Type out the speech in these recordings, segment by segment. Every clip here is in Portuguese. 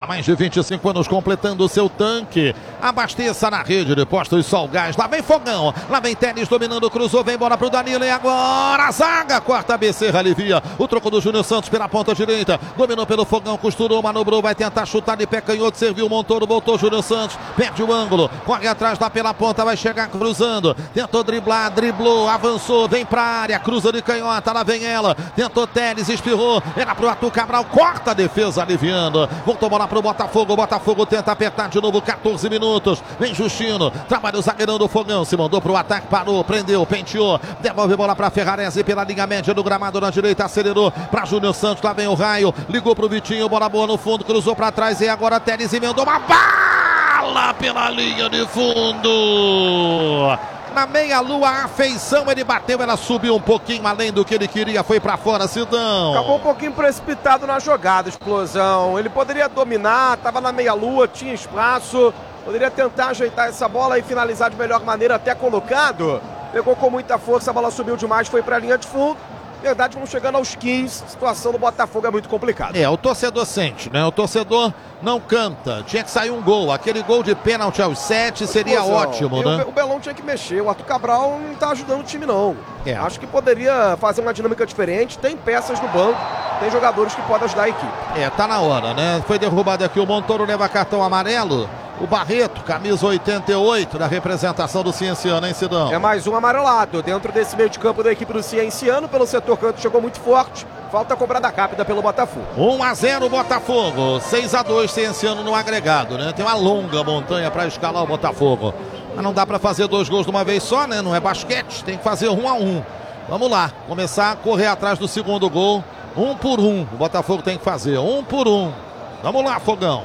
mais de 25 anos completando o seu tanque. Abasteça na rede de postos Solgás. Lá vem Fogão, lá vem Tênis dominando, cruzou, vem bola pro Danilo e agora a zaga. Quarta Becerra alivia. O troco do Júnior Santos pela ponta direita. Dominou pelo Fogão, costurou, manobrou, vai tentar chutar de pé canhoto, serviu o Montoro, voltou Júnior Santos, perde o ângulo, corre atrás lá pela ponta, vai chegar cruzando. Tentou driblar, driblou, avançou, vem pra área, cruza de canhota, lá vem ela. Tentou Tênis, espirrou, era pro Arthur Cabral, corta a defesa aliviando. Voltou bola pro Botafogo, o Botafogo tenta apertar de novo, 14 minutos. Vem Justino, trabalha o zagueirão do Fogão, se mandou pro ataque, parou, prendeu, penteou, devolve bola pra Ferrarese pela linha média do gramado na direita, acelerou pra Júnior Santos, lá vem o Raio, ligou pro Vitinho, bola boa no fundo, cruzou pra trás e agora Tênis emendou uma bala pela linha de fundo. Na meia-lua, a afeição, ele bateu, ela subiu um pouquinho além do que ele queria, foi pra fora, Sidão. Acabou um pouquinho precipitado na jogada, Explosão. Ele poderia dominar, tava na meia-lua, tinha espaço, poderia tentar ajeitar essa bola e finalizar de melhor maneira, até colocado. Pegou com muita força, a bola subiu demais, foi pra linha de fundo. Verdade, vamos chegando aos 15, a situação do Botafogo é muito complicada. O torcedor sente, né? O torcedor não canta. Tinha que sair um gol. Aquele gol de pênalti aos 7 seria ótimo, né? O Belão tinha que mexer. O Arthur Cabral não tá ajudando o time, não. Acho que poderia fazer uma dinâmica diferente. Tem peças no banco, tem jogadores que podem ajudar a equipe. Tá na hora, né? Foi derrubado aqui o Montoro, leva cartão amarelo. O Barreto, camisa 88 da representação do Cienciano, hein, Sidão? É mais um amarelado dentro desse meio de campo da equipe do Cienciano. Pelo setor canto chegou muito forte. Falta cobrada rápida pelo Botafogo. 1-0 Botafogo, 6-2 Cienciano no agregado, né? Tem uma longa montanha para escalar o Botafogo. Mas não dá para fazer 2 gols de uma vez só, né? Não é basquete, tem que fazer 1-1. Vamos lá, começar a correr atrás do segundo gol. 1 por 1, o Botafogo tem que fazer, 1 por 1. Vamos lá, Fogão.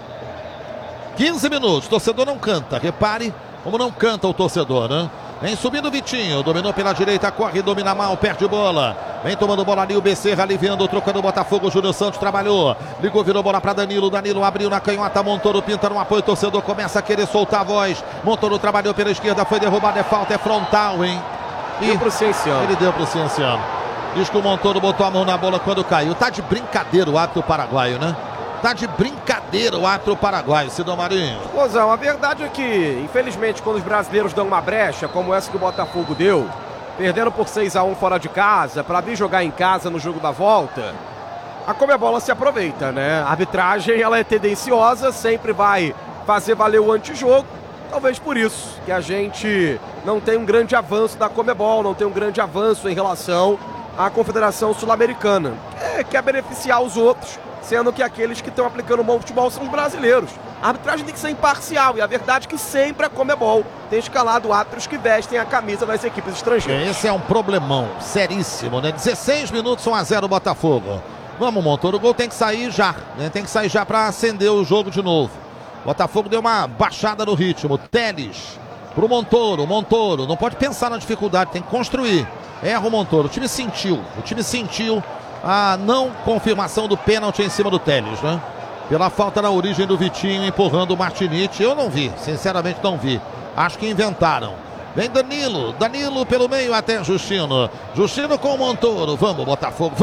15 minutos, torcedor não canta, repare como não canta o torcedor, né? Vem subindo o Vitinho, dominou pela direita, corre, domina mal, perde bola. Vem tomando bola ali o Becerra, aliviando, trocando o Botafogo, Júnior Santos trabalhou. Ligou, virou bola para Danilo, Danilo abriu na canhota, Montoro pinta no apoio, torcedor começa a querer soltar a voz. Montoro trabalhou pela esquerda, foi derrubado, é falta, é frontal, hein? Deu pro Cienciano. Ele deu pro Cienciano. Diz que o Montoro botou a mão na bola quando caiu. Tá de brincadeira o árbitro paraguaio, né? Tá de brincadeira o árbitro paraguaio, Sidão Marinho. Mozão, a verdade é que, infelizmente, quando os brasileiros dão uma brecha, como essa que o Botafogo deu, perdendo por 6-1 fora de casa, para vir jogar em casa no jogo da volta, a Conmebol se aproveita, né? A arbitragem, ela é tendenciosa, sempre vai fazer valer o antijogo. Talvez por isso que a gente não tem um grande avanço da Conmebol, não tem um grande avanço em relação à Confederação Sul-Americana. Quer beneficiar os outros, sendo que aqueles que estão aplicando o bom futebol são os brasileiros. A arbitragem tem que ser imparcial, e a verdade é que sempre a Conmebol tem escalado árbitros que vestem a camisa das equipes estrangeiras. Esse é um problemão seríssimo, né? 16 minutos, 1-0 Botafogo. Vamos, Montoro, o gol tem que sair já, né? Tem que sair já para acender o jogo de novo. Botafogo deu uma baixada no ritmo. Tênis pro Montoro, Montoro, não pode pensar na dificuldade, tem que construir. Erra o Montoro, o time sentiu a não confirmação do pênalti em cima do Tênis, né? Pela falta na origem do Vitinho empurrando o Martinite. Eu não vi, sinceramente não vi. Acho que inventaram. Vem Danilo pelo meio até Justino. Justino com o Montoro. Vamos, Botafogo,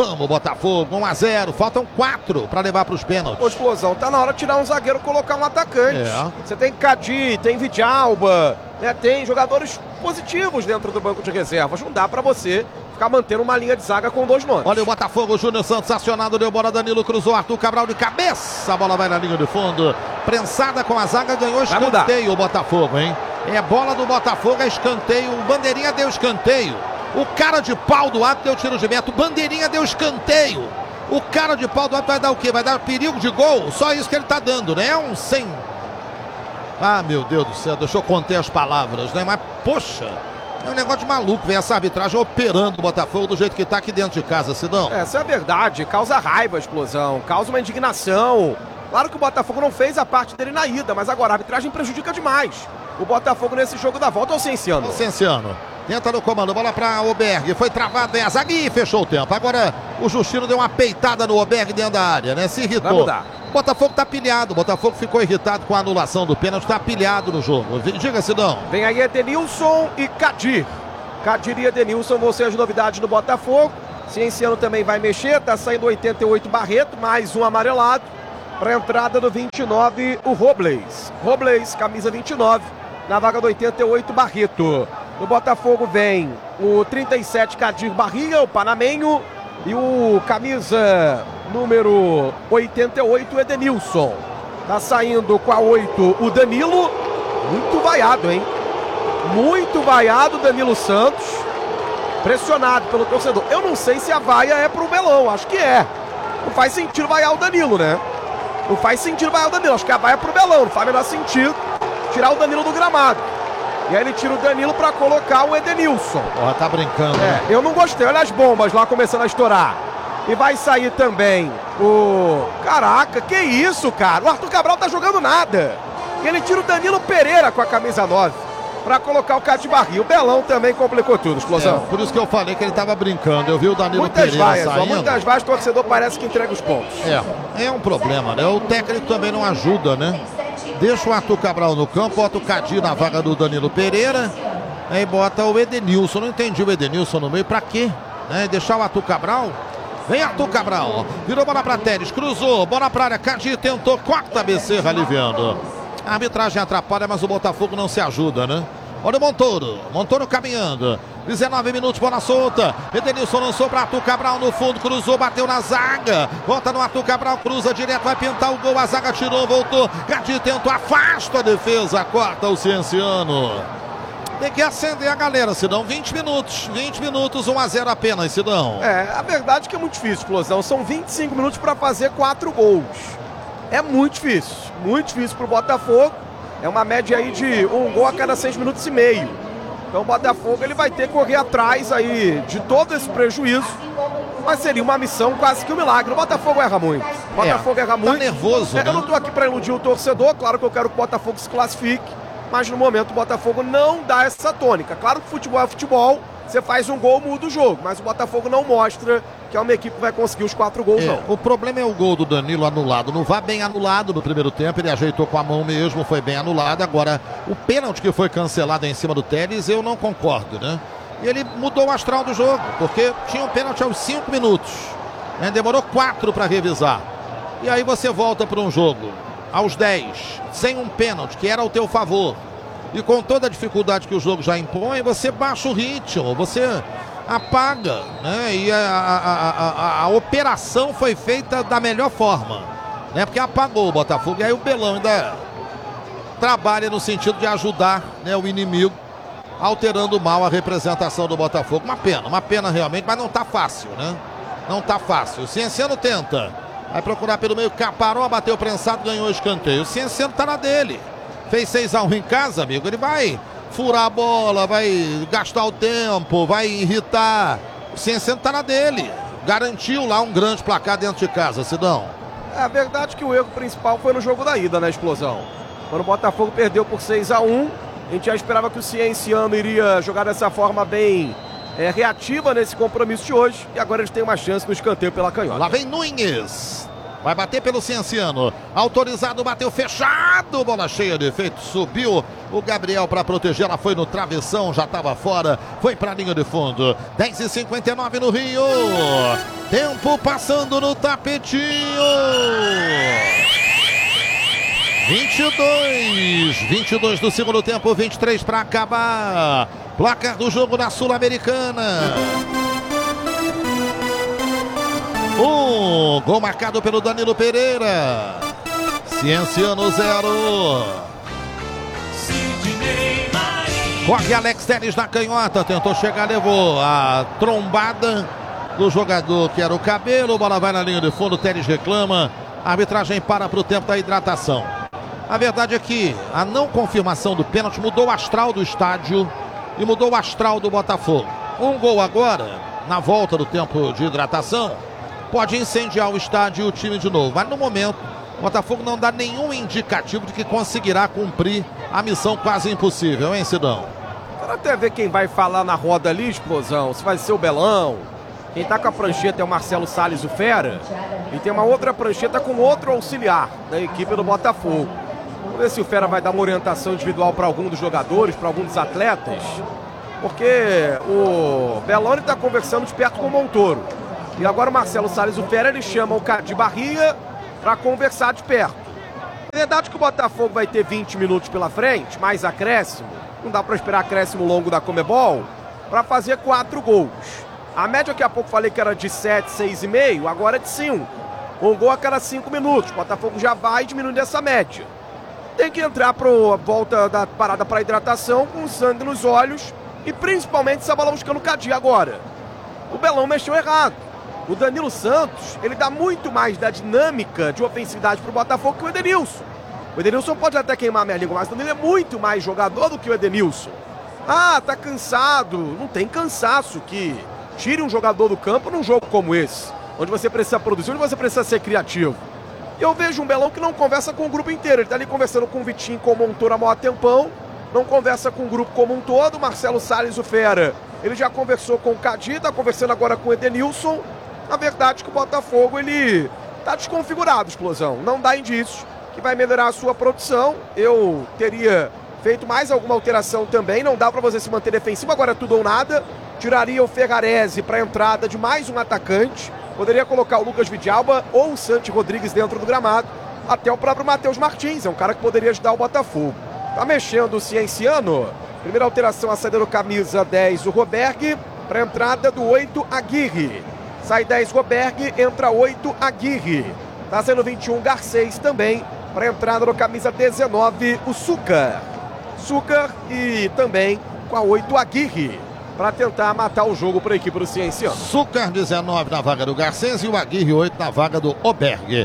1-0. Faltam 4 para levar para os pênaltis. Ô, Explosão, tá na hora de tirar um zagueiro e colocar um atacante. Você tem Cadi, tem Vidalba, né? Tem jogadores positivos dentro do banco de reservas. Não dá para você ficar mantendo uma linha de zaga com 2 nomes. Olha o Botafogo, Júnior Santos acionado, deu bola, Danilo cruzou, Arthur Cabral de cabeça, a bola vai na linha de fundo, prensada com a zaga, ganhou escanteio o Botafogo, hein? É bola do Botafogo, é escanteio, o Bandeirinha deu escanteio, o cara de pau do árbitro deu tiro de meta, o Bandeirinha deu escanteio, o cara de pau do árbitro vai dar o quê? Vai dar perigo de gol? Só isso que ele tá dando, né? É um 100. Ah, meu Deus do céu, deixa eu conter as palavras, né? Mas, poxa, é um negócio de maluco ver essa arbitragem operando o Botafogo do jeito que tá aqui dentro de casa, Sidão. Essa é a verdade, causa raiva a Explosão, causa uma indignação. Claro que o Botafogo não fez a parte dele na ida, mas agora a arbitragem prejudica demais o Botafogo nesse jogo da volta ao Cienciano. O Cienciano tenta no comando, bola para Oberg, foi travado, vem a zaga e fechou o tempo. Agora o Justino deu uma peitada no Oberg dentro da área, né? Se irritou. Vai mudar. O Botafogo tá pilhado, o Botafogo ficou irritado com a anulação do pênalti, tá pilhado no jogo. Diga, Sidão. Vem aí Edenilson e Cadi. Cadi e Edenilson vão ser as novidades do Botafogo. Cienciano também vai mexer, tá saindo 88 Barreto, mais um amarelado. Para a entrada do 29, o Robles. Robles, camisa 29, na vaga do 88, Barreto. No Botafogo vem o 37, Kadir Barriga, o panamenho. E o camisa número 88, Edenilson. Tá saindo com a 8, o Danilo. Muito vaiado, hein? Muito vaiado, Danilo Santos. Pressionado pelo torcedor. Eu não sei se a vaia é pro Belão, acho que é. Não faz sentido vaiar o Danilo, né? Não faz sentido vaiar o Danilo. Acho que a vaia é pro Belão. Não faz o menor sentido tirar o Danilo do gramado. E aí ele tira o Danilo pra colocar o Edenilson. Porra, tá brincando, né? Eu não gostei. Olha as bombas lá começando a estourar. E vai sair também o... Caraca, que isso, cara? O Arthur Cabral tá jogando nada. E ele tira o Danilo Pereira com a camisa 9 pra colocar o Kadir Barriga. O Belão também complicou tudo, Explosão. Por isso que eu falei que ele tava brincando. Eu vi o Danilo muitas Pereira vaias, saindo. Muitas vaias, o torcedor parece que entrega os pontos. É um problema, né? O técnico também não ajuda, né? Deixa o Arthur Cabral no campo, bota o Kadir na vaga do Danilo Pereira, aí bota o Edenilson. Não entendi o Edenilson no meio, pra quê? Deixar o Arthur Cabral? Vem Arthur Cabral, virou bola pra Teres, cruzou, bola pra área, Kadir tentou, corta Becerra aliviando. A arbitragem atrapalha, mas o Botafogo não se ajuda, né? Olha o Montoro caminhando. 19 minutos, bola solta. Edenilson lançou para Arthur Cabral no fundo, cruzou, bateu na zaga. Volta no Arthur Cabral, cruza direto, vai pintar o gol. A zaga tirou, voltou. Kadir tentou, afasta a defesa, corta o Cienciano. Tem que acender a galera, Sidão. 20 minutos, 1-0 apenas, Sidão. A verdade é que é muito difícil, Explosão. São 25 minutos para fazer 4 gols. É muito difícil pro Botafogo. É uma média aí de 1 gol a cada 6 minutos e meio. Então o Botafogo ele vai ter que correr atrás aí de todo esse prejuízo. Mas seria uma missão quase que um milagre. O Botafogo erra muito. O Botafogo erra muito. Tá nervoso, né? Eu não tô aqui para iludir o torcedor. Claro que eu quero que o Botafogo se classifique. Mas no momento o Botafogo não dá essa tônica. Claro que futebol é futebol. Você faz um gol, muda o jogo. Mas o Botafogo não mostra que é uma equipe que vai conseguir os 4 gols, não. O problema é o gol do Danilo anulado. Não vai bem anulado no primeiro tempo. Ele ajeitou com a mão mesmo, foi bem anulado. Agora, o pênalti que foi cancelado em cima do Teles, eu não concordo, né? E ele mudou o astral do jogo, porque tinha um pênalti aos 5 minutos. Demorou 4 para revisar. E aí você volta para um jogo aos 10, sem um pênalti, que era ao teu favor. E com toda a dificuldade que o jogo já impõe, você baixa o ritmo, você apaga, né? E a operação foi feita da melhor forma, né? Porque apagou o Botafogo. E aí o Belão ainda trabalha no sentido de ajudar, né, o inimigo, alterando mal a representação do Botafogo. Uma pena realmente, mas não tá fácil, né? Não tá fácil. O Cienciano tenta, vai procurar pelo meio, parou, bateu prensado, ganhou o escanteio. O Cienciano tá na dele. Fez 6-1 em casa, amigo. Ele vai furar a bola, vai gastar o tempo, vai irritar. O Cienciano tá na dele. Garantiu lá um grande placar dentro de casa, Sidão. É a verdade que o erro principal foi no jogo da ida, né, Explosão? Quando o Botafogo perdeu por 6-1, a gente já esperava que o Cienciano iria jogar dessa forma bem reativa nesse compromisso de hoje. E agora eles têm uma chance no escanteio pela canhota. Lá vem Nunes. Vai bater pelo Cienciano. Autorizado, bateu fechado. Bola cheia de efeito. Subiu o Gabriel para proteger. Ela foi no travessão, já estava fora. Foi para a linha de fundo. 10h59 no Rio. Tempo passando no tapetinho. 22 do segundo tempo. 23 para acabar. Placar do jogo na Sul-Americana. Gol marcado pelo Danilo Pereira. Cienciano 0. Corre Alex Teles na canhota. Tentou chegar, levou a trombada do jogador que era o Cabelo. Bola vai na linha de fundo. Teles reclama. A arbitragem para o tempo da hidratação. A verdade é que a não confirmação do pênalti mudou o astral do estádio e mudou o astral do Botafogo. Um gol agora, na volta do tempo de hidratação, pode incendiar o estádio e o time de novo. Mas no momento, o Botafogo não dá nenhum indicativo de que conseguirá cumprir a missão quase impossível, hein, Sidão? Quero até ver quem vai falar na roda ali, Explosão. Se vai ser o Belão. Quem tá com a prancheta é o Marcelo Salles, o Fera. E tem uma outra prancheta com outro auxiliar da equipe do Botafogo. Vamos ver se o Fera vai dar uma orientação individual para algum dos jogadores, para algum dos atletas. Porque o Belão está conversando de perto com o Montoro. E agora o Marcelo Salles, o Fera, ele chama o Kadir Barriga para conversar de perto. É verdade que o Botafogo vai ter 20 minutos pela frente, mais acréscimo. Não dá para esperar acréscimo longo da Conmebol para fazer 4 gols. A média que há pouco falei que era de 7, 6,5, agora é de 5. Um gol a cada 5 minutos. O Botafogo já vai diminuindo essa média. Tem que entrar para a volta da parada para hidratação com sangue nos olhos e principalmente essa bola buscando o Cadi agora. O Belão mexeu errado. O Danilo Santos, ele dá muito mais da dinâmica de ofensividade para o Botafogo que o Edenilson. O Edenilson pode até queimar a minha língua, mas o Danilo é muito mais jogador do que o Edenilson. Ah, tá cansado. Não tem cansaço que tire um jogador do campo num jogo como esse, onde você precisa produzir, onde você precisa ser criativo. E eu vejo um Belão que não conversa com o grupo inteiro. Ele tá ali conversando com o Vitinho, com o Montoro há maior tempão. Não conversa com o grupo como um todo. Marcelo Salles, o Fera, ele já conversou com o Cadi, tá conversando agora com o Edenilson. Na verdade que o Botafogo, ele tá desconfigurado, Explosão. Não dá indício que vai melhorar a sua produção. Eu teria feito mais alguma alteração também. Não dá para você se manter defensivo, agora é tudo ou nada. Tiraria o Ferrarese para a entrada de mais um atacante. Poderia colocar o Lucas Vidalba ou o Santi Rodrigues dentro do gramado. Até o próprio Matheus Martins, é um cara que poderia ajudar o Botafogo. Tá mexendo o Cienciano. Primeira alteração, a saída do camisa 10, o Roberg, para a entrada do 8, Aguirre. Sai 10, Roberg, entra 8, Aguirre. Tá sendo 21, Garcês também, para a entrada do camisa 19, o Sucar. Sucar e também com a 8, Aguirre, para tentar matar o jogo para a equipe do Cienciano. Sucar 19 na vaga do Garcês e o Aguirre 8 na vaga do Oberg.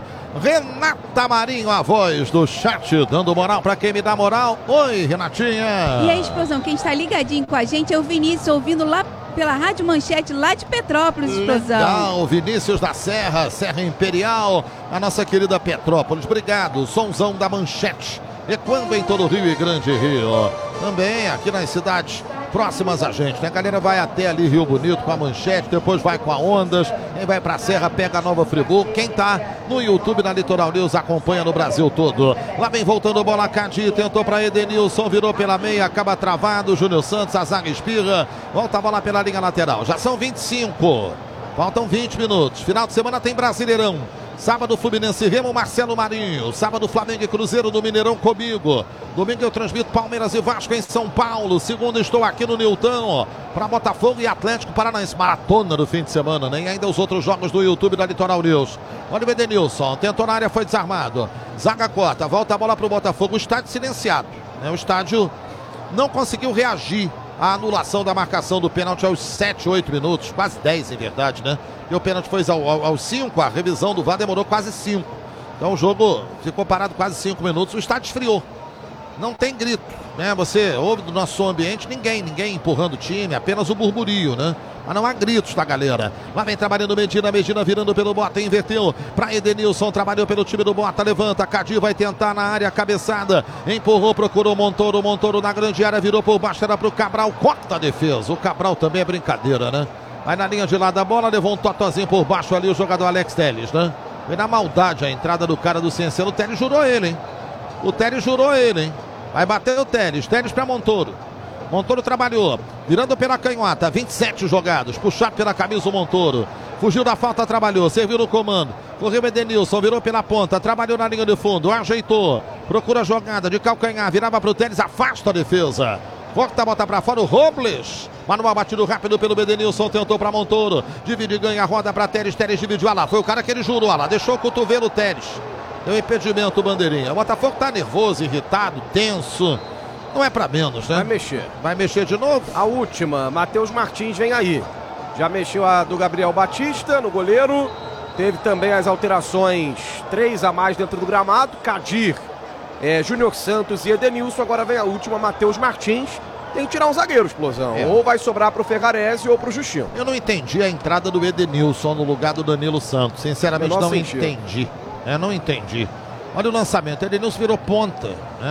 Renata Marinho, a voz do chat, dando moral para quem me dá moral. Oi, Renatinha. E aí, Explosão, quem está ligadinho com a gente é o Vinícius, ouvindo lá pela Rádio Manchete, lá de Petrópolis, Explosão. Legal, Vinícius da Serra, Serra Imperial, a nossa querida Petrópolis. Obrigado, somzão da Manchete. Ecoando em todo o Rio e Grande Rio. Também aqui nas cidades próximas a gente, né? A galera vai até ali Rio Bonito com a Manchete, depois vai com a Ondas, quem vai pra Serra pega a Nova Friburgo, quem tá no YouTube, na Litoral News, acompanha no Brasil todo. Lá vem voltando bola, Cadi, tentou pra Edenilson, virou pela meia, acaba travado, Júnior Santos, a zaga espirra, volta a bola pela linha lateral, já são 25, faltam 20 minutos, final de semana tem Brasileirão. Sábado, Fluminense e Remo, Marcelo Marinho. Sábado, Flamengo e Cruzeiro do Mineirão comigo. Domingo eu transmito Palmeiras e Vasco em São Paulo. Segundo estou aqui no Newton para Botafogo e Atlético Paranaense. Maratona do fim de semana, né? E ainda os outros jogos do YouTube da Litoral News. Olha o Edenilson, tentou na área, foi desarmado. Zaga corta, volta a bola para o Botafogo. O estádio silenciado, né? O estádio não conseguiu reagir à anulação da marcação do pênalti aos 7, 8 minutos, quase 10 em verdade, né? E o pênalti foi aos 5, a revisão do VAR demorou quase 5. Então o jogo ficou parado quase 5 minutos, o estádio esfriou. Não tem grito, né? Você ouve do nosso ambiente, ninguém empurrando o time, apenas o burburinho, né? Mas não há gritos da galera. Lá vem trabalhando Medina virando pelo Bota, inverteu para Edenilson, trabalhou pelo time do Bota, levanta, Cadi vai tentar na área, cabeçada, empurrou, procurou Montoro na grande área, virou por baixo, era pro Cabral, corta a defesa. O Cabral também é brincadeira, né? Vai na linha de lado da bola, levou um totozinho por baixo ali o jogador Alex Telles, né? Vem na maldade a entrada do cara do Cienciano. O Telles jurou ele, hein? O Telles jurou ele, hein? Vai bater o Telles para Montoro. Montoro trabalhou, virando pela canhota, 27 jogados, puxado pela camisa o Montoro. Fugiu da falta, trabalhou, serviu no comando. Correu o Edenilson, virou pela ponta, trabalhou na linha de fundo, ajeitou. Procura a jogada de calcanhar, virava para o Telles, afasta a defesa. Volta, bota pra fora o Robles. Manual batido rápido pelo Edenilson, tentou pra Montoro. Divide, ganha, roda pra Telles, Telles dividiu, lá. Foi o cara que ele jurou, lá. Deixou o cotovelo, Telles. Deu impedimento, bandeirinha. O Botafogo tá nervoso, irritado, tenso. Não é pra menos, né? Vai mexer. Vai mexer de novo? A última, Matheus Martins vem aí. Já mexeu a do Gabriel Batista no goleiro. Teve também as alterações, 3 a mais dentro do gramado. Cadir, Júnior Santos e Edenilson. Agora vem a última, Matheus Martins. Tem que tirar um zagueiro, Explosão. Ou vai sobrar pro Ferrarese ou pro Justino. Eu não entendi a entrada do Edenilson no lugar do Danilo Santos. Sinceramente, não entendi. Não entendi. Olha o lançamento. Edenilson virou ponta.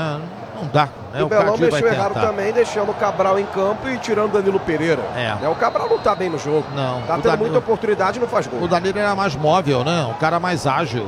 Não dá. O Belão mexeu errado também, deixando o Cabral em campo e tirando o Danilo Pereira. O Cabral não tá bem no jogo. Não. Tá tendo muita oportunidade e não faz gol. O Danilo era mais móvel, né? Um cara mais ágil.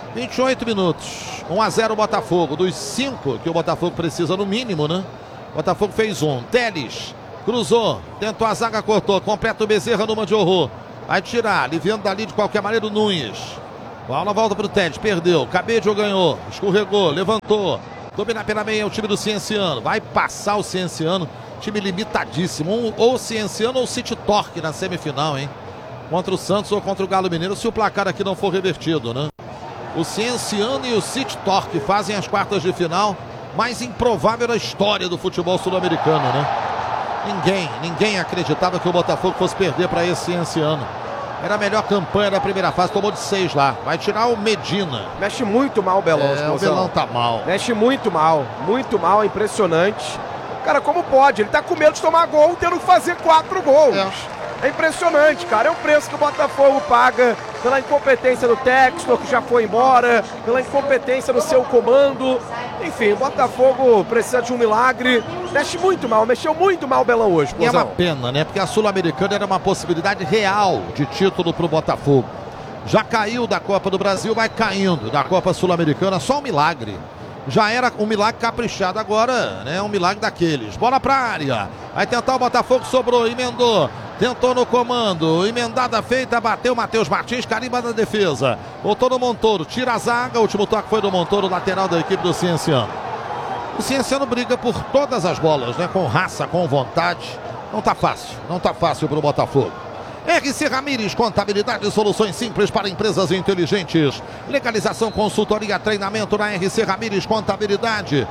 28 minutos. 1-0 o Botafogo. Dos 5 que o Botafogo precisa no mínimo, né? O Botafogo fez 1. Telles cruzou, tentou a zaga, cortou. Completa o Bezerra numa de horror. Vai tirar, aliviando dali de qualquer maneira o Nunes. Bola volta pro Tete, perdeu. Cabedio ganhou, escorregou, levantou. Domina pela meia o time do Cienciano. Vai passar o Cienciano. Time limitadíssimo. Ou o Cienciano ou o City Torque na semifinal, hein? Contra o Santos ou contra o Galo Mineiro, se o placar aqui não for revertido, né? O Cienciano e o City Torque fazem as quartas de final mais improvável da história do futebol sul-americano, né? Ninguém acreditava que o Botafogo fosse perder para esse Cienciano. Era a melhor campanha da primeira fase, tomou de 6 lá. Vai tirar o Medina. Mexe muito mal o Belão, o Belão tá mal. Mexe muito mal, é impressionante. Cara, como pode? Ele tá com medo de tomar gol, tendo que fazer 4 gols. É impressionante, cara. É o preço que o Botafogo paga pela incompetência do Textor, que já foi embora, pela incompetência do seu comando. Enfim, o Botafogo precisa de um milagre. Mexeu muito mal o Belão hoje. E é uma pena, né? Porque a Sul-Americana era uma possibilidade real de título pro Botafogo. Já caiu da Copa do Brasil, vai caindo da Copa Sul-Americana, só um milagre. Já era um milagre caprichado, agora, né? Um milagre daqueles. Bola pra área. Vai tentar o Botafogo, sobrou, emendou. Tentou no comando, emendada feita, bateu Matheus Martins, carimba da defesa. Voltou no Montoro, tira a zaga, o último toque foi do Montoro, lateral da equipe do Cienciano. O Cienciano briga por todas as bolas, né? Com raça, com vontade. Não tá fácil pro Botafogo. RC Ramires, contabilidade e soluções simples para empresas inteligentes. Legalização, consultoria, treinamento na RC Ramires Contabilidade.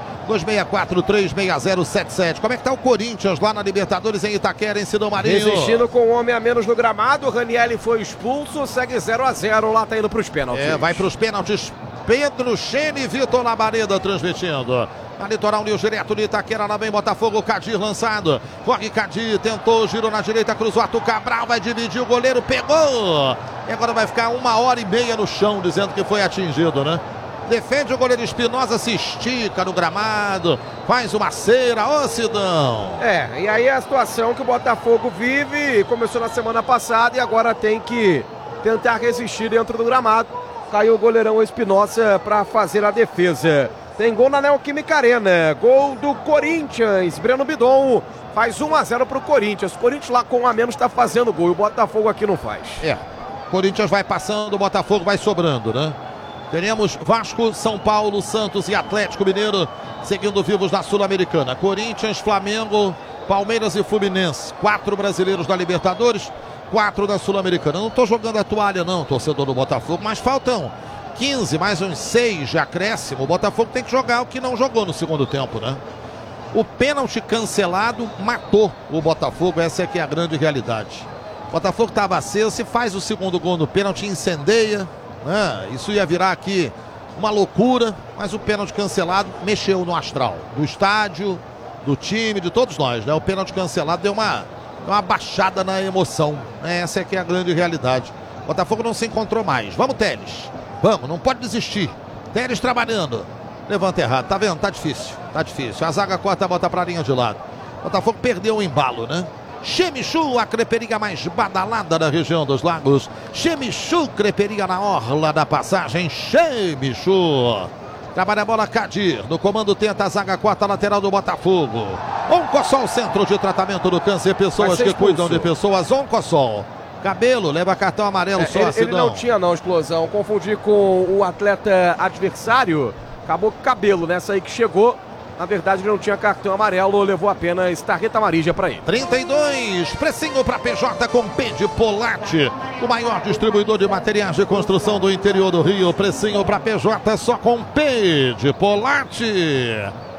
264-36077. Como é que tá o Corinthians lá na Libertadores em Itaquera, em Sidão Marinho? Resistindo com um homem a menos no gramado. O Ranieri foi expulso, segue 0-0. Lá tá indo pros pênaltis. Vai pros pênaltis. Pedro Chene e Vitor Labareda transmitindo. Na Litoral News, direto de Itaquera, lá vem Botafogo, Cadir lançado. Corre Cadir, tentou, girou na direita, cruzou, Arthur Cabral, vai dividir, o goleiro pegou. E agora vai ficar 1h30 no chão, dizendo que foi atingido, né? Defende o goleiro Espinosa, se estica no gramado, faz uma cera, ô Sidão. E aí é a situação que o Botafogo vive, começou na semana passada e agora tem que tentar resistir dentro do gramado. Caiu o goleirão Espinosa para fazer a defesa. Tem gol na Neoquímica Arena, gol do Corinthians, Breno Bidon faz 1-0 pro Corinthians. O Corinthians lá com 1 a menos está fazendo gol e o Botafogo aqui não faz. Corinthians vai passando, o Botafogo vai sobrando, né? Teremos Vasco, São Paulo, Santos e Atlético Mineiro seguindo vivos na Sul-Americana. Corinthians, Flamengo, Palmeiras e Fluminense. 4 brasileiros da Libertadores, 4 da Sul-Americana. Não estou jogando a toalha não, torcedor do Botafogo, mas faltam 15, mais uns 6 de acréscimo. O Botafogo tem que jogar o que não jogou no segundo tempo, né? O pênalti cancelado matou o Botafogo, essa é que é a grande realidade. O Botafogo estava aceso, se faz o segundo gol no pênalti, incendeia, né? Isso ia virar aqui uma loucura, mas o pênalti cancelado mexeu no astral do estádio, do time, de todos nós, né? O pênalti cancelado deu uma baixada na emoção, né? Essa é que é a grande realidade. O Botafogo não se encontrou mais. Vamos, Teles. Vamos, não pode desistir. Teles trabalhando. Levanta errado, tá vendo? Tá difícil. A zaga corta, bota pra linha de lado. O Botafogo perdeu o embalo, né? Chemichu, a creperia mais badalada da região dos Lagos. Chemichu, creperia na orla da passagem. Chemichu. Trabalha a bola, Cadir. No comando tenta a zaga corta, lateral do Botafogo. Oncossol, centro de tratamento do câncer. Pessoas que cuidam de pessoas. Oncossol. Cabelo, leva cartão amarelo só, ele não tinha não, Explosão. Confundi com o atleta adversário. Acabou com o Cabelo nessa aí que chegou. Na verdade, ele não tinha cartão amarelo, levou apenas tarjeta amarilla para ele. 32, precinho para PJ com P de Polatti. O maior distribuidor de materiais de construção do interior do Rio. Precinho para PJ só com P de Polatti.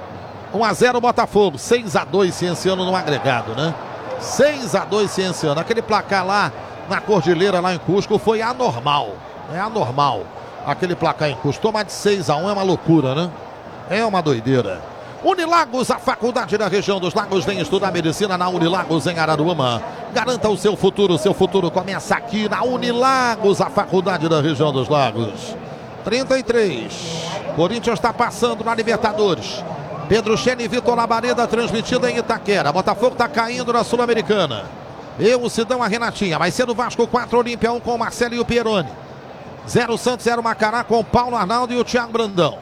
1-0 Botafogo, 6-2 Cienciano no agregado, né? 6-2 Cienciano. Aquele placar lá na Cordilheira, lá em Cusco, foi anormal. É anormal. Aquele placar em Cusco. Toma de 6-1 é uma loucura, né? É uma doideira. Unilagos, a faculdade da região dos Lagos. Vem estudar medicina na Unilagos em Araruama. Garanta o seu futuro começa aqui na Unilagos, a faculdade da região dos Lagos. 33, Corinthians está passando na Libertadores. Pedro Chene e Vitor Labareda transmitida em Itaquera. Botafogo está caindo na Sul-Americana. O Sidão, a Renatinha. Vai ser o Vasco 4, Olímpia 1 com o Marcelo e o Pieroni. 0 Santos, 0 Macará com o Paulo Arnaldo e o Thiago Brandão.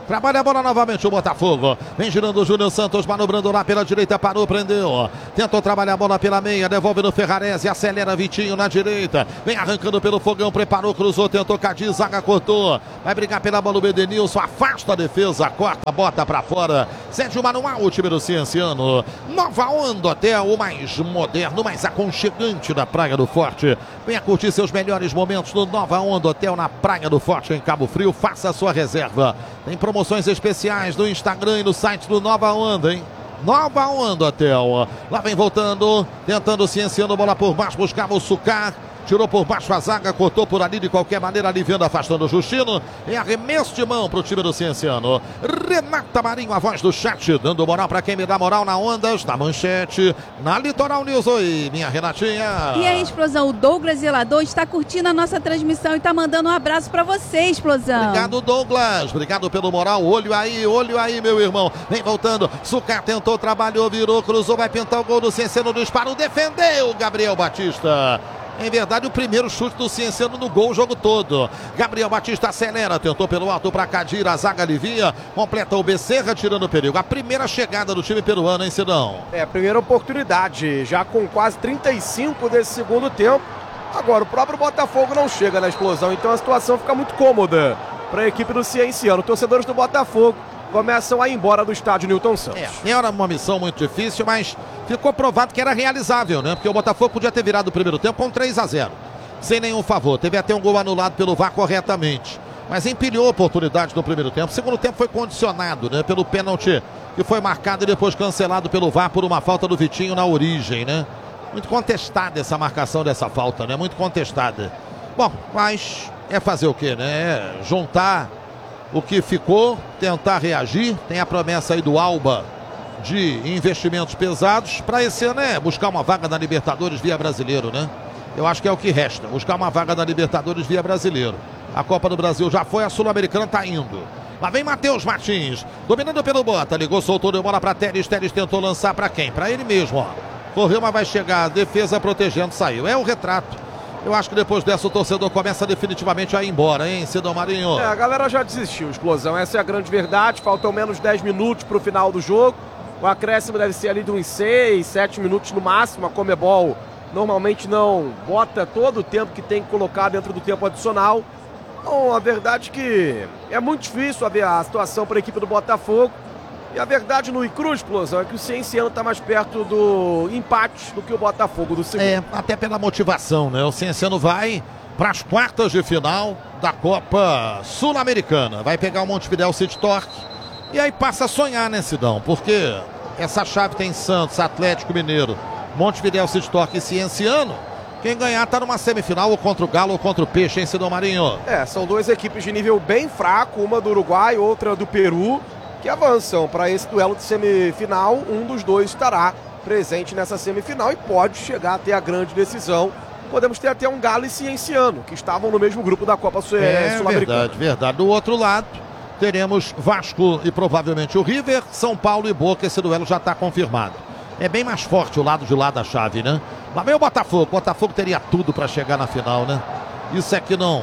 Trabalha a bola novamente o Botafogo. Vem girando o Júnior Santos, manobrando lá pela direita, parou, prendeu. Tentou trabalhar a bola pela meia, devolve no Ferrarese, acelera Vitinho na direita. Vem arrancando pelo fogão, preparou, cruzou, tentou Cadiz, zaga cortou. Vai brigar pela bola o Bedenilson, afasta a defesa, corta, bota pra fora. Cede o manual o time do Cienciano. Nova Onda Hotel, o mais moderno, mais aconchegante da Praia do Forte. Venha curtir seus melhores momentos no Nova Onda Hotel na Praia do Forte, em Cabo Frio. Faça a sua reserva. Tem promoções especiais no Instagram e no site do Nova Onda, hein? Nova Onda Hotel. Lá vem voltando, tentando Cienciano, bola por baixo, buscava o Sucar. Tirou por baixo a zaga, cortou por ali de qualquer maneira, aliviando, afastando o Justino. E arremesso de mão para o time do Cienciano. Renata Marinho, a voz do chat, dando moral para quem me dá moral na Ondas, na Manchete, na Litoral News. Oi, minha Renatinha. E a Explosão, o Douglas Zelador está curtindo a nossa transmissão e está mandando um abraço para você, Explosão. Obrigado, Douglas. Obrigado pelo moral. Olho aí, meu irmão. Vem voltando. Sucar tentou, trabalhou, virou, cruzou, vai pintar o gol do Cienciano, disparo, defendeu Gabriel Batista. Em verdade, o primeiro chute do Cienciano no gol o jogo todo. Gabriel Batista acelera, tentou pelo alto para Cadira, a zaga alivia, completa o Becerra, tirando o perigo. A primeira chegada do time peruano, hein, Sidão? É, primeira oportunidade, já com quase 35 desse segundo tempo. Agora, o próprio Botafogo não chega na Explosão, então a situação fica muito cômoda para a equipe do Cienciano. Torcedores do Botafogo começam a ir embora do estádio Newton Santos. Era uma missão muito difícil, mas ficou provado que era realizável, né? Porque o Botafogo podia ter virado o primeiro tempo com 3-0, sem nenhum favor. Teve até um gol anulado pelo VAR corretamente, mas empilhou oportunidades no primeiro tempo. O segundo tempo foi condicionado, né, pelo pênalti que foi marcado e depois cancelado pelo VAR por uma falta do Vitinho na origem, né? Muito contestada essa marcação dessa falta, né? Muito contestada. Bom, mas é fazer o quê, né? É juntar o que ficou, tentar reagir. Tem a promessa aí do Alba de investimentos pesados para esse ano, buscar uma vaga na Libertadores via Brasileiro, né? Eu acho que é o que resta, buscar uma vaga na Libertadores via Brasileiro. A Copa do Brasil já foi, a Sul-Americana tá indo. Lá vem Matheus Martins, dominando pelo Bota, ligou, soltou, deu bola para Teles, Teles tentou lançar para quem? Para ele mesmo, ó. Correu, mas vai chegar, defesa protegendo, saiu. É o retrato. Eu acho que depois dessa o torcedor começa definitivamente a ir embora, hein, Sidão Marinho? A galera já desistiu, Explosão. Essa é a grande verdade. Faltam menos 10 minutos para o final do jogo. O acréscimo deve ser ali de uns 6, 7 minutos no máximo. A Conmebol normalmente não bota todo o tempo que tem que colocar dentro do tempo adicional. Então, a verdade é que é muito difícil ver a situação para a equipe do Botafogo. E a verdade no Icru, Explosão, é que o Cienciano está mais perto do empate do que o Botafogo do segundo. Até pela motivação, né? O Cienciano vai para as quartas de final da Copa Sul-Americana. Vai pegar o Montevidéu City Torque e aí passa a sonhar, né, Sidão? Porque essa chave tem Santos, Atlético Mineiro, Montevidéu City Torque e Cienciano. Quem ganhar tá numa semifinal ou contra o Galo ou contra o Peixe, hein, Sidão Marinho? São duas equipes de nível bem fraco, uma do Uruguai, outra do Peru, que avançam para esse duelo de semifinal. Um dos dois estará presente nessa semifinal e pode chegar até a grande decisão. Podemos ter até um Galo e Cienciano, que estavam no mesmo grupo da Copa Sul-Americana. Verdade. Do outro lado, teremos Vasco e provavelmente o River, São Paulo e Boca. Esse duelo já está confirmado. É bem mais forte o lado de lá da chave, né? Lá vem o Botafogo. O Botafogo teria tudo para chegar na final, né? Isso é que não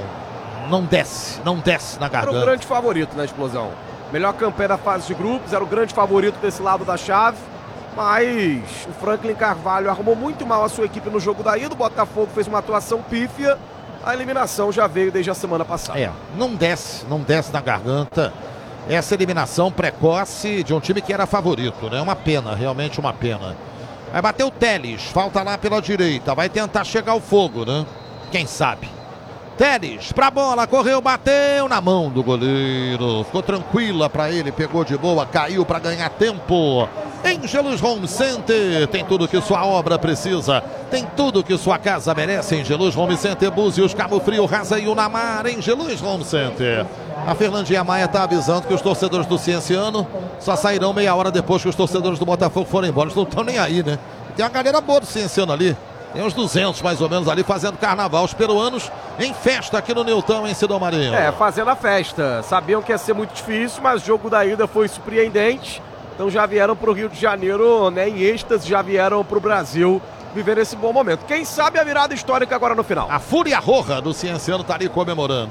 desce na garganta. Era o grande favorito na Explosão. Melhor campanha da fase de grupos, era o grande favorito desse lado da chave, mas o Franklin Carvalho arrumou muito mal a sua equipe no jogo da ida. O Botafogo fez uma atuação pífia, a eliminação já veio desde a semana passada. Não desce na garganta essa eliminação precoce de um time que era favorito, né? Uma pena, realmente uma pena. Vai bater o Teles, falta lá pela direita, vai tentar chegar o Fogo, né? Quem sabe? Teles pra bola, correu, bateu na mão do goleiro, ficou tranquila pra ele, pegou de boa, caiu pra ganhar tempo. Angelus Home Center, tem tudo que sua obra precisa, tem tudo que sua casa merece. Angelus Home Center, Búzios, Cabo Frio, Raça e Unamar. Angelus Home Center. A Fernandinha Maia tá avisando que os torcedores do Cienciano só sairão meia hora depois que os torcedores do Botafogo forem embora. Eles não estão nem aí, né? Tem uma galera boa do Cienciano ali. Tem uns 200 mais ou menos ali fazendo carnaval. Os peruanos em festa aqui no Newton, em Sidão Marinho. Fazendo a festa. Sabiam que ia ser muito difícil, mas o jogo da ida foi surpreendente. Então já vieram para o Rio de Janeiro, né, em êxtase, já vieram para o Brasil viver esse bom momento. Quem sabe a virada histórica agora no final. A Fúria Roja do Cienciano tá ali comemorando.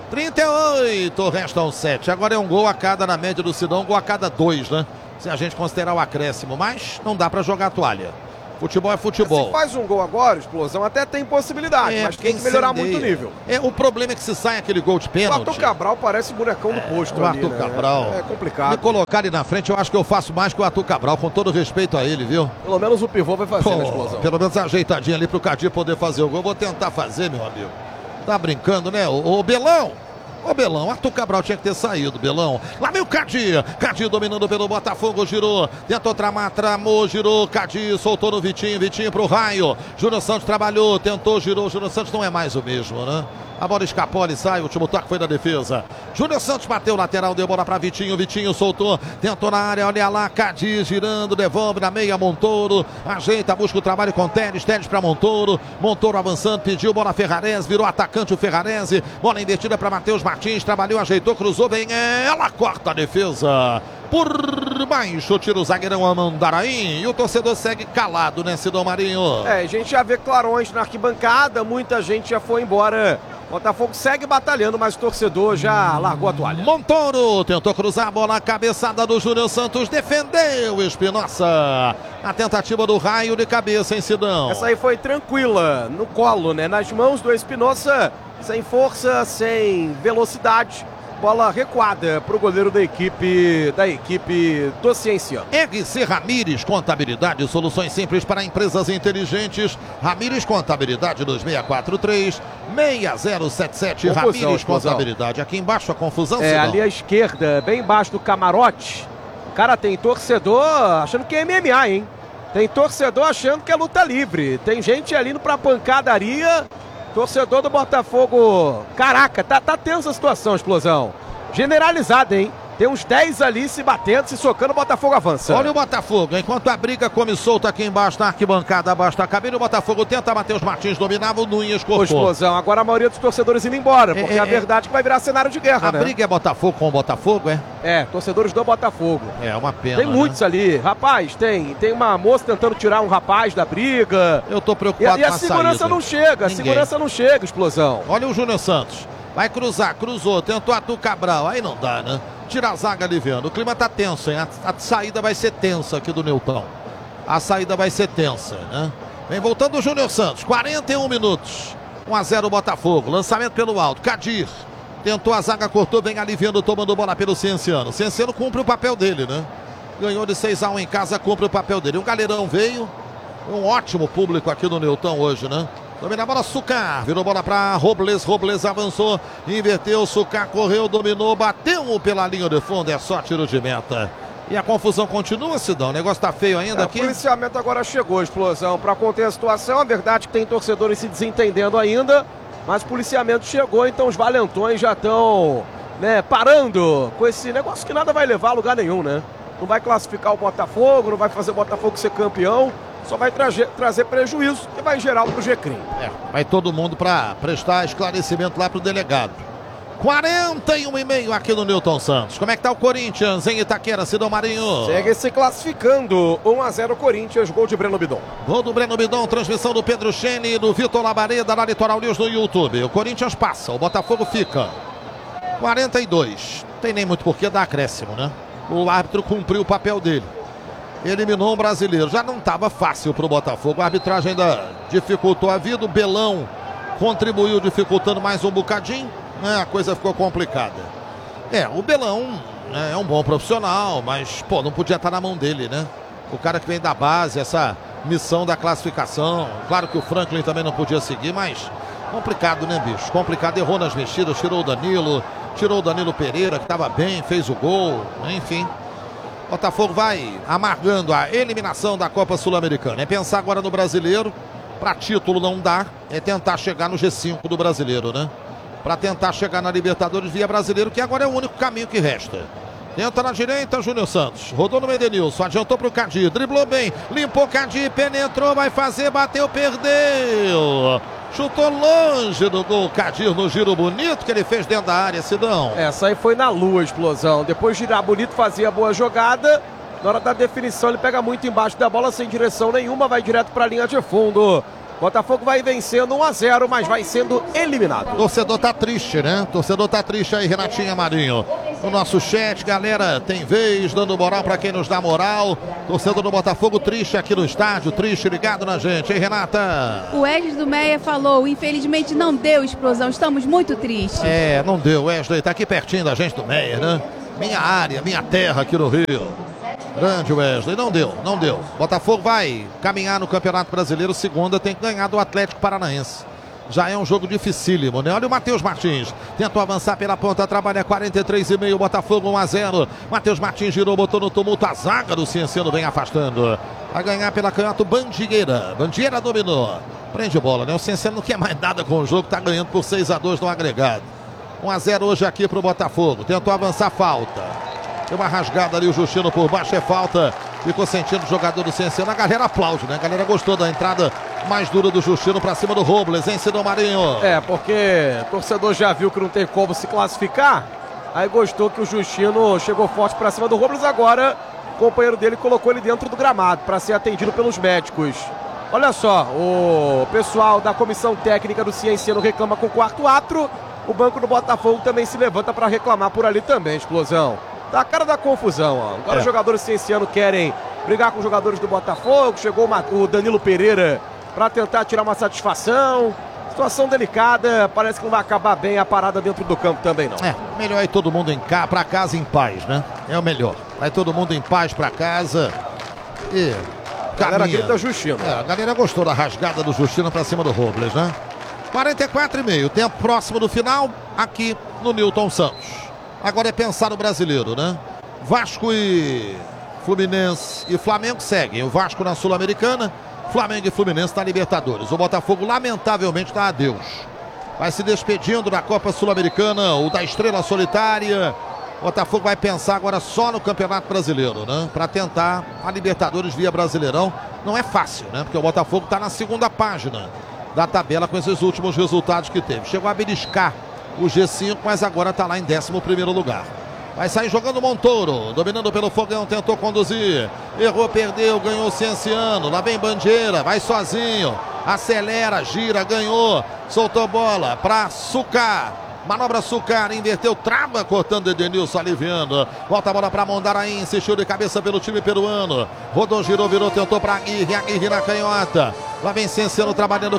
38, restam 7. Agora é um gol a cada, na média do Sidão, um gol a cada 2, né? Se a gente considerar o acréscimo, mas não dá pra jogar a toalha. Futebol é futebol. Se faz um gol agora, Explosão, até tem possibilidade, mas tem que melhorar muito o nível. O problema é que se sai aquele gol de pênalti... O Arthur Cabral parece o bonecão do posto o ali, Arthur Cabral. É complicado. Me colocar ali na frente, eu acho que eu faço mais que o Arthur Cabral, com todo respeito a ele, viu? Pelo menos o pivô vai fazer na Explosão. Pelo menos ajeitadinho ali pro Cadir poder fazer o gol. Vou tentar fazer, meu amigo. Tá brincando, né? Ô Belão! Ô Belão, Arthur Cabral tinha que ter saído, Belão. Lá vem o Cadir. Cadir dominando pelo Botafogo, girou. Tentou tramar, tramou, girou. Cadir soltou no Vitinho, Vitinho pro raio. Júnior Santos trabalhou, tentou, girou. Júnior Santos não é mais o mesmo, né? A bola escapou, ele sai, o último toque foi da defesa. Júnior Santos bateu lateral, deu bola pra Vitinho, Vitinho soltou, tentou na área, olha lá, Cadir girando, devolve na meia, Montoro, ajeita, busca o trabalho com Teles, Teles pra Montoro, Montoro avançando, pediu bola Ferrarese, virou atacante o Ferrarese, bola invertida pra Matheus Martins, trabalhou, ajeitou, cruzou, vem ela, corta a defesa. Por baixo, tira o zagueirão Amandaraim e o torcedor segue calado, né, Sidão Marinho? A gente já vê clarões na arquibancada, muita gente já foi embora. Botafogo segue batalhando, mas o torcedor já largou a toalha. Montoro tentou cruzar a bola, a cabeçada do Júnior Santos, defendeu Espinosa. A tentativa do raio de cabeça em Sidão. Essa aí foi tranquila, no colo, né? Nas mãos do Espinosa, sem força, sem velocidade. Bola recuada para o goleiro da equipe do Ciência. RC Ramires, contabilidade e soluções simples para empresas inteligentes. Ramires Contabilidade 2643-6077. Ramires Contabilidade. Aqui embaixo a confusão. Ali à esquerda, bem embaixo do camarote. Cara, tem torcedor achando que é MMA, hein? Tem torcedor achando que é luta livre. Tem gente ali indo pra pancadaria. Torcedor do Botafogo, caraca, tá tensa a situação, Explosão. Generalizada, hein? Tem uns 10 ali se batendo, se socando, o Botafogo avança. Olha o Botafogo, enquanto a briga come solta aqui embaixo, na arquibancada, abaixo da cabine, o Botafogo tenta, Matheus Martins dominava, o Nunes cortou. Explosão, agora a maioria dos torcedores indo embora, porque a verdade é que vai virar cenário de guerra, né? A briga é Botafogo com o Botafogo, é? Torcedores do Botafogo. É uma pena, tem muitos ali, rapaz, tem uma moça tentando tirar um rapaz da briga. Eu tô preocupado com a segurança saída. Não chega, a segurança não chega, Explosão. Olha o Júnior Santos, vai cruzar, cruzou, tentou Arthur Cabral, aí não dá, né? Tira a zaga ali, vendo. O clima tá tenso, hein? A saída vai ser tensa aqui do Newton. A saída vai ser tensa, né? Vem voltando o Júnior Santos, 41 minutos. 1-0 Botafogo, lançamento pelo alto. Cadir tentou a zaga, cortou, vem aliviando, tomando bola pelo Cienciano. Cienciano cumpre o papel dele, né? Ganhou de 6-1 em casa, cumpre o papel dele. O Galerão veio, um ótimo público aqui no Newton hoje, né? Domina a bola, Sucar, virou bola para Robles, Robles avançou, inverteu, Sucar correu, dominou, bateu pela linha de fundo, é só tiro de meta. E a confusão continua, Sidão, o negócio tá feio ainda aqui. O policiamento agora chegou, Explosão, para conter a situação, a verdade é que tem torcedores se desentendendo ainda, mas o policiamento chegou, então os valentões já estão, né, parando com esse negócio que nada vai levar a lugar nenhum, né? Não vai classificar o Botafogo, não vai fazer o Botafogo ser campeão. Só vai trazer prejuízo e vai gerar para o G-Crim. Vai todo mundo para prestar esclarecimento lá para o delegado. 41,5 aqui no Newton Santos. Como é que tá o Corinthians em Itaquera, Sidão Marinho? Segue se classificando. 1-0 Corinthians, gol de Breno Bidon. Gol do Breno Bidon, transmissão do Pedro Chene e do Vitor Labareda na Litoral News no YouTube. O Corinthians passa, o Botafogo fica. 42. Não tem nem muito porquê dar acréscimo, né? O árbitro cumpriu o papel dele. Eliminou um brasileiro. Já não estava fácil para o Botafogo. A arbitragem ainda dificultou a vida. O Belão contribuiu dificultando mais um bocadinho. Né? A coisa ficou complicada. O Belão é um bom profissional, mas pô, não podia estar na mão dele, né? O cara que vem da base, essa missão da classificação. Claro que o Franklin também não podia seguir, mas complicado, né, bicho? Complicado. Errou nas mexidas, tirou o Danilo Pereira, que estava bem, fez o gol, enfim. Botafogo vai amargando a eliminação da Copa Sul-Americana. É pensar agora no brasileiro. Para título não dá. É tentar chegar no G5 do brasileiro, né? Para tentar chegar na Libertadores via brasileiro, que agora é o único caminho que resta. Tenta na direita, Júnior Santos. Rodou no Edenilson, adiantou para o Cadir. Driblou bem, limpou Cadir, penetrou, vai fazer, bateu, perdeu. Chutou longe do gol, Cadir no giro bonito que ele fez dentro da área, Sidão. Essa aí foi na lua, Explosão. Depois de girar bonito, fazia boa jogada. Na hora da definição, ele pega muito embaixo da bola, sem direção nenhuma, vai direto para a linha de fundo. Botafogo vai vencendo 1-0, mas vai sendo eliminado. O torcedor tá triste, né? O torcedor tá triste aí, Renatinha Marinho. No nosso chat, galera, tem vez, dando moral pra quem nos dá moral. Torcedor do Botafogo triste aqui no estádio, triste, ligado na gente, hein, Renata? O Wesley do Meia falou, infelizmente não deu explosão, estamos muito tristes. É, não deu, Wesley, tá aqui pertinho da gente do Meia, né? Minha área, minha terra aqui no Rio. Grande Wesley, não deu. Botafogo vai caminhar no Campeonato Brasileiro, segunda tem que ganhar do Atlético Paranaense. Já é um jogo dificílimo, né? Olha o Matheus Martins, tentou avançar pela ponta, trabalha 43,5, Botafogo 1-0. Matheus Martins girou, botou no tumulto, a zaga do Cienciano vem afastando. Vai ganhar pela canhota Bandigueira dominou. Prende bola, né? O Cienciano não quer mais nada com o jogo, tá ganhando por 6-2 no agregado. 1-0 hoje aqui pro Botafogo, tentou avançar, falta. Tem uma rasgada ali, o Justino por baixo, é falta. Ficou sentindo o jogador do Cienciano. A galera aplaude, né? A galera gostou da entrada mais dura do Justino pra cima do Robles, hein, Cidão Marinho? É, porque o torcedor já viu que não tem como se classificar. Aí gostou que o Justino chegou forte pra cima do Robles. Agora, o companheiro dele colocou ele dentro do gramado pra ser atendido pelos médicos. Olha só, o pessoal da comissão técnica do Cienciano reclama com o quarto árbitro. O banco do Botafogo também se levanta pra reclamar por ali também, explosão. Tá a cara da confusão, ó. Agora os jogadores ciencianos querem brigar com os jogadores do Botafogo. Chegou o Danilo Pereira para tentar tirar uma satisfação. Situação delicada, parece que não vai acabar bem a parada dentro do campo também, não. É, melhor ir todo mundo pra casa em paz, né? É o melhor. Vai todo mundo em paz pra casa e a galera grita Justino. É, a galera gostou da rasgada do Justino pra cima do Robles, né? 44,5, tempo próximo do final, aqui no Newton Santos. Agora é pensar no brasileiro, né? Vasco e Fluminense e Flamengo seguem. O Vasco na Sul-Americana, Flamengo e Fluminense na Libertadores. O Botafogo, lamentavelmente, dá adeus. Vai se despedindo da Copa Sul-Americana, ou da Estrela Solitária. O Botafogo vai pensar agora só no Campeonato Brasileiro, né? Para tentar a Libertadores via Brasileirão. Não é fácil, né? Porque o Botafogo está na segunda página da tabela com esses últimos resultados que teve. Chegou a beliscar o G5, mas agora está lá em 11º lugar. Vai sair jogando Montoro, dominando pelo Fogão, tentou conduzir, errou, perdeu, ganhou o Cienciano, lá vem Bandeira, vai sozinho, acelera, gira, ganhou, soltou bola para Sucar, manobra Sucar, inverteu, trava, cortando Edenilson, aliviando, volta a bola para Mondaraí, insistiu de cabeça pelo time peruano, rodou, girou, virou, tentou para Aguirre na canhota. Lá vem Cienciano trabalhando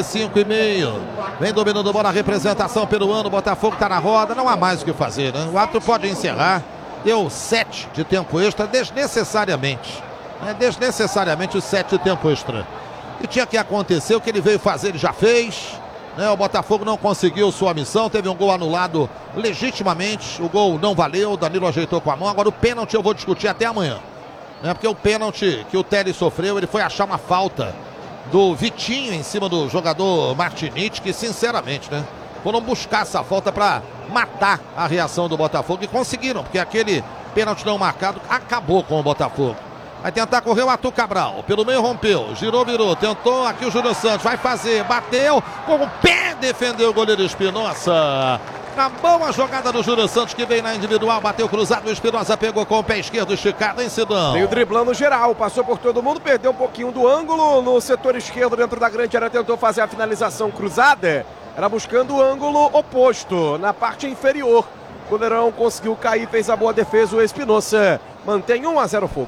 45,5. Vem dominando a bola, a representação peruano. Botafogo está na roda, não há mais o que fazer, né? O árbitro pode encerrar. Deu 7 de tempo extra, desnecessariamente. Desnecessariamente os 7 de tempo extra. E tinha que acontecer, o que ele veio fazer, ele já fez. Né? O Botafogo não conseguiu sua missão, teve um gol anulado legitimamente. O gol não valeu, o Danilo ajeitou com a mão. Agora o pênalti eu vou discutir até amanhã. Né? Porque o pênalti que o Telles sofreu, ele foi achar uma falta do Vitinho em cima do jogador Martinez, que sinceramente, né, foram buscar essa falta para matar a reação do Botafogo e conseguiram, porque aquele pênalti não marcado acabou com o Botafogo. Vai tentar correr o Arthur Cabral, pelo meio rompeu, girou, virou, tentou aqui o Júnior Santos, vai fazer, bateu, com o pé defendeu o goleiro Espinosa. Na boa jogada do Júnior Santos, que veio na individual, bateu cruzado, o Espinosa pegou com o pé esquerdo esticado, hein, Cidão? Veio driblando geral, passou por todo mundo, perdeu um pouquinho do ângulo no setor esquerdo dentro da grande área, tentou fazer a finalização cruzada, era buscando o ângulo oposto, na parte inferior. O goleirão conseguiu cair, fez a boa defesa, o Espinosa mantém 1-0 Fogo.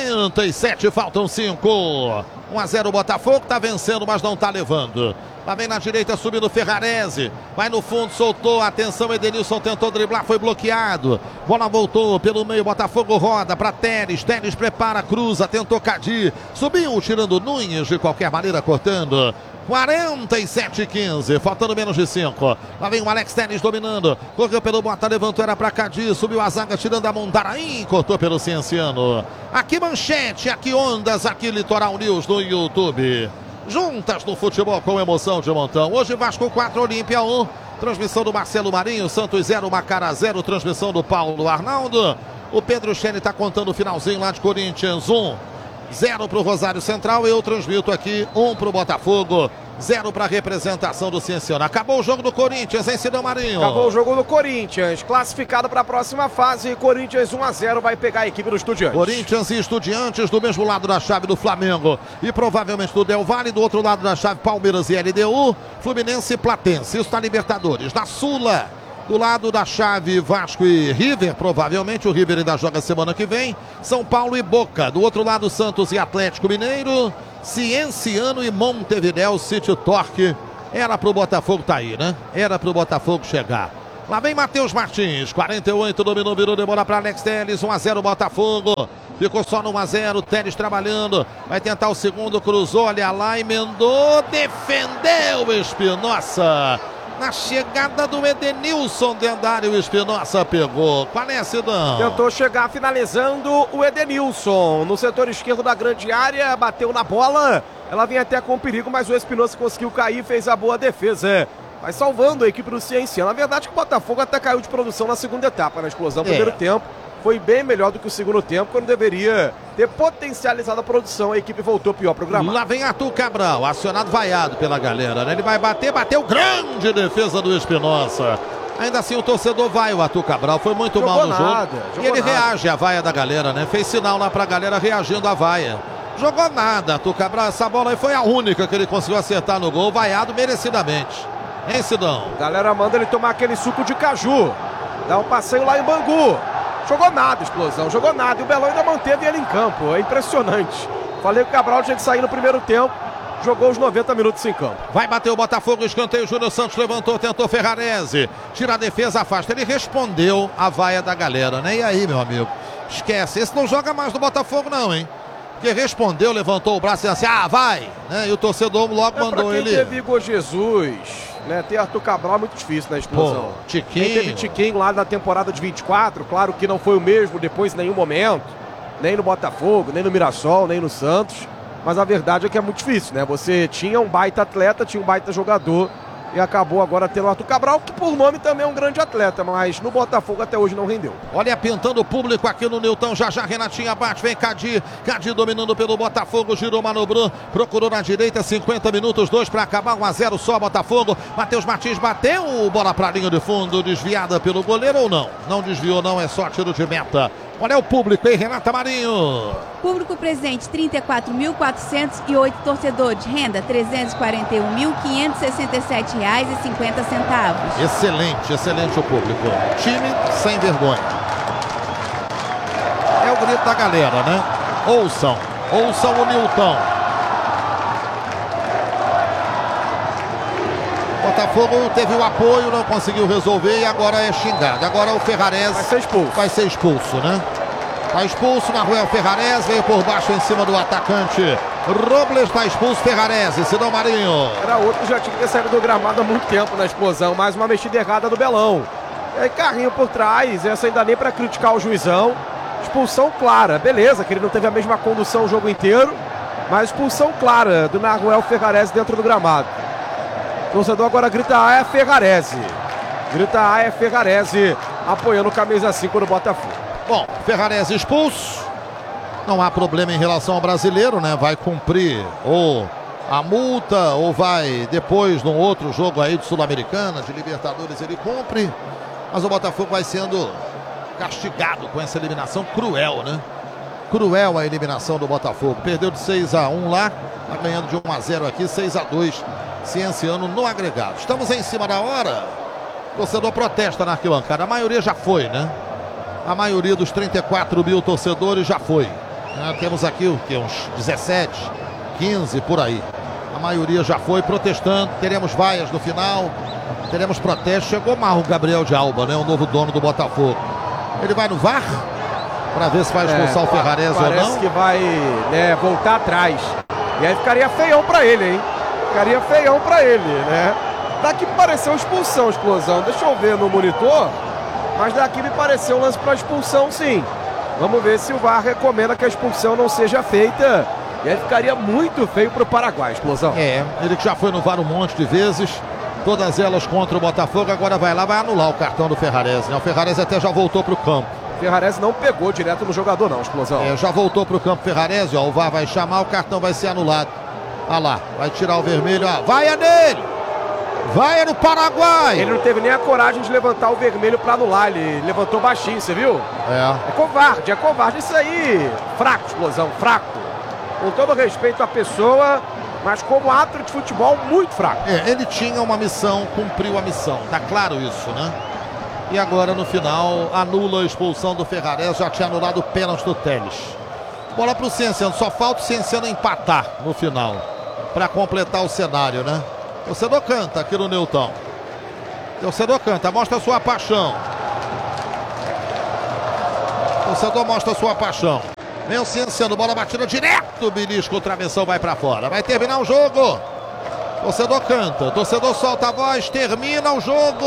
47, faltam 5. 1-0 Botafogo, tá vencendo, mas não tá levando. Lá vem na direita, subindo Ferrarese. Vai no fundo, soltou. Atenção, Edenilson tentou driblar, foi bloqueado. Bola voltou pelo meio, Botafogo roda para Telles. Telles prepara, cruza, tentou Cadi. Subiu, tirando Nunes de qualquer maneira, cortando. 47,15, faltando menos de 5. Lá vem o Alex Telles dominando. Correu pelo Bota, levantou, era para Cadi. Subiu a zaga, tirando a Mondaraí. Cortou pelo Cienciano. Aqui Manchete, aqui Ondas, aqui Litoral News no YouTube. Juntas no futebol com emoção de montão. Hoje Vasco 4, Olímpia 1. Transmissão do Marcelo Marinho, Santos 0, Macará 0. Transmissão do Paulo Arnaldo. O Pedro Chene está contando o finalzinho lá de Corinthians 1. 0 para o Rosário Central. Eu transmito aqui 1 para o Botafogo. 0 para a representação do Cienciano. Acabou o jogo do Corinthians, hein, Sidão Marinho? Acabou o jogo do Corinthians, classificado para a próxima fase. Corinthians 1-0 vai pegar a equipe do Estudiantes. Corinthians e Estudiantes do mesmo lado da chave do Flamengo e provavelmente do Del Valle, do outro lado da chave Palmeiras e LDU, Fluminense e Platense. Isso na Libertadores. Na Sula, do lado da chave Vasco e River, provavelmente o River ainda joga semana que vem. São Paulo e Boca. Do outro lado, Santos e Atlético Mineiro. Cienciano e Montevidéu City Torque. Era pro Botafogo tá aí, né? Era pro Botafogo chegar. Lá vem Matheus Martins, 48, dominou, virou de bola para Alex Telles, 1-0 Botafogo. Ficou só no 1-0, Telles trabalhando. Vai tentar o segundo, cruzou, olha lá, emendou, defendeu Espinosa. Na chegada do Edenilson dentro da área, o Espinosa pegou. Qual é, Sidão? Tentou chegar finalizando o Edenilson. No setor esquerdo da grande área, bateu na bola. Ela vinha até com perigo, mas o Espinosa conseguiu cair e fez a boa defesa. Vai salvando a equipe do Cienciano. Na verdade, o Botafogo até caiu de produção na segunda etapa, na explosão. Primeiro tempo foi bem melhor do que o segundo tempo, quando deveria ter potencializado a produção. A equipe voltou pior programada. Lá vem Arthur Cabral, acionado, vaiado pela galera, né? Ele vai bater, bateu, grande defesa do Espinosa. Ainda assim o torcedor vai, o Arthur Cabral foi muito mal no jogo. E ele reage à vaia da galera, né? Fez sinal lá pra galera reagindo à vaia. Jogou nada, Arthur Cabral. Essa bola aí foi a única que ele conseguiu acertar no gol, vaiado merecidamente. Hein, Sidão? A galera manda ele tomar aquele suco de caju. Dá um passeio lá em Bangu. Jogou nada, explosão, jogou nada. E o Belão ainda manteve ele em campo. É impressionante. Falei que o Cabral tinha que sair no primeiro tempo. Jogou os 90 minutos em campo. Vai bater o Botafogo, escanteio, Júnior Santos levantou, tentou Ferrarese. Tira a defesa, afasta. Ele respondeu a vaia da galera, né? E aí, meu amigo? Esquece. Esse não joga mais no Botafogo, não, hein? Porque respondeu, levantou o braço e disse assim, vai! Né? E o torcedor logo mandou ele. Teve Igor Jesus, né? Ter Arthur Cabral é muito difícil na explosão. Tiquinho. Quem teve Tiquinho lá na temporada de 24, claro que não foi o mesmo depois em nenhum momento. Nem no Botafogo, nem no Mirassol, nem no Santos. Mas a verdade é que é muito difícil, né? Você tinha um baita atleta, tinha um baita jogador e acabou agora tendo o Arthur Cabral, que por nome também é um grande atleta, mas no Botafogo até hoje não rendeu. Olha, pintando o público aqui no Nilton, já Renatinha bate, vem Cadi dominando pelo Botafogo, girou, manobrou, procurou na direita, 50 minutos, 2 para acabar, 1-0 só Botafogo. Matheus Martins bateu, bola para a linha de fundo, desviada pelo goleiro ou não? Não desviou não, é só tiro de meta. Olha o público, hein, Renata Marinho? Público presente, 34.408 torcedores. Renda, R$341.567,50. Excelente o público. Time sem vergonha. É o grito da galera, né? Ouçam o Nilton. Botafogo teve o apoio, não conseguiu resolver e agora é xingado. Agora o Ferrarese vai ser expulso, né? Está expulso na rua, o Ferrarese veio por baixo em cima do atacante. Robles está expulso, Ferrarese, Sidão Marinho. Era outro que já tinha que ter saído do gramado há muito tempo na explosão. Mais uma mexida errada do Belão. E aí carrinho por trás, essa ainda nem para criticar o juizão. Expulsão clara, beleza, que ele não teve a mesma condução o jogo inteiro. Mas expulsão clara do Naruel Ferrarese dentro do gramado. O torcedor agora grita A é Ferrarese. Grita A é Ferrarese, apoiando o camisa 5 do Botafogo. Bom, Ferrarese expulso. Não há problema em relação ao brasileiro, né? Vai cumprir ou a multa ou vai depois num outro jogo aí de Sul-Americana, de Libertadores, ele cumpre. Mas o Botafogo vai sendo castigado com essa eliminação cruel, né? Cruel a eliminação do Botafogo. Perdeu de 6-1 lá, tá ganhando de 1-0 aqui, 6-2. Cienciano no agregado. Estamos em cima da hora. O torcedor protesta na arquibancada. A maioria já foi, né? A maioria dos 34 mil torcedores já foi. Temos aqui uns 17, 15 por aí. A maioria já foi protestando. Teremos vaias no final. Teremos protestos. Chegou mal o Gabriel de Alba, né? O novo dono do Botafogo. Ele vai no VAR para ver se vai expulsar o Ferrarese ou não. Parece que vai, né, voltar atrás. E aí ficaria feião para ele, hein? Ficaria feião para ele, né? Daqui me pareceu expulsão, explosão. Deixa eu ver no monitor. Mas daqui me pareceu um lance para expulsão, sim. Vamos ver se o VAR recomenda que a expulsão não seja feita. E aí ficaria muito feio para o Paraguai, explosão. Ele que já foi no VAR um monte de vezes. Todas elas contra o Botafogo. Agora vai lá, vai anular o cartão do Ferrarese, né? O Ferrarese até já voltou para o campo. O Ferrarese não pegou direto no jogador, não, explosão. Já voltou para o campo Ferrarese, ó. O VAR vai chamar, o cartão vai ser anulado. Olha lá, vai tirar o vermelho, ó. Vai é nele! Vai é no Paraguai! Ele não teve nem a coragem de levantar o vermelho pra anular, ele levantou baixinho, você viu? É covarde, isso aí. Fraco, Explosão, fraco. Com todo respeito à pessoa, mas como árbitro de futebol, muito fraco. Ele tinha uma missão, cumpriu a missão, tá claro isso, né? E agora no final, anula a expulsão do Ferrarese, já tinha anulado o pênalti do Telles. Bola pro Cienciano, só falta o Cienciano empatar no final, pra completar o cenário, né? Torcedor canta aqui no Newton. Torcedor canta, mostra sua paixão. Torcedor mostra sua paixão. Vem o Cienciano, bola batida direto, belisco, o travessão vai pra fora. Vai terminar o jogo. Torcedor canta, torcedor solta a voz, termina o jogo.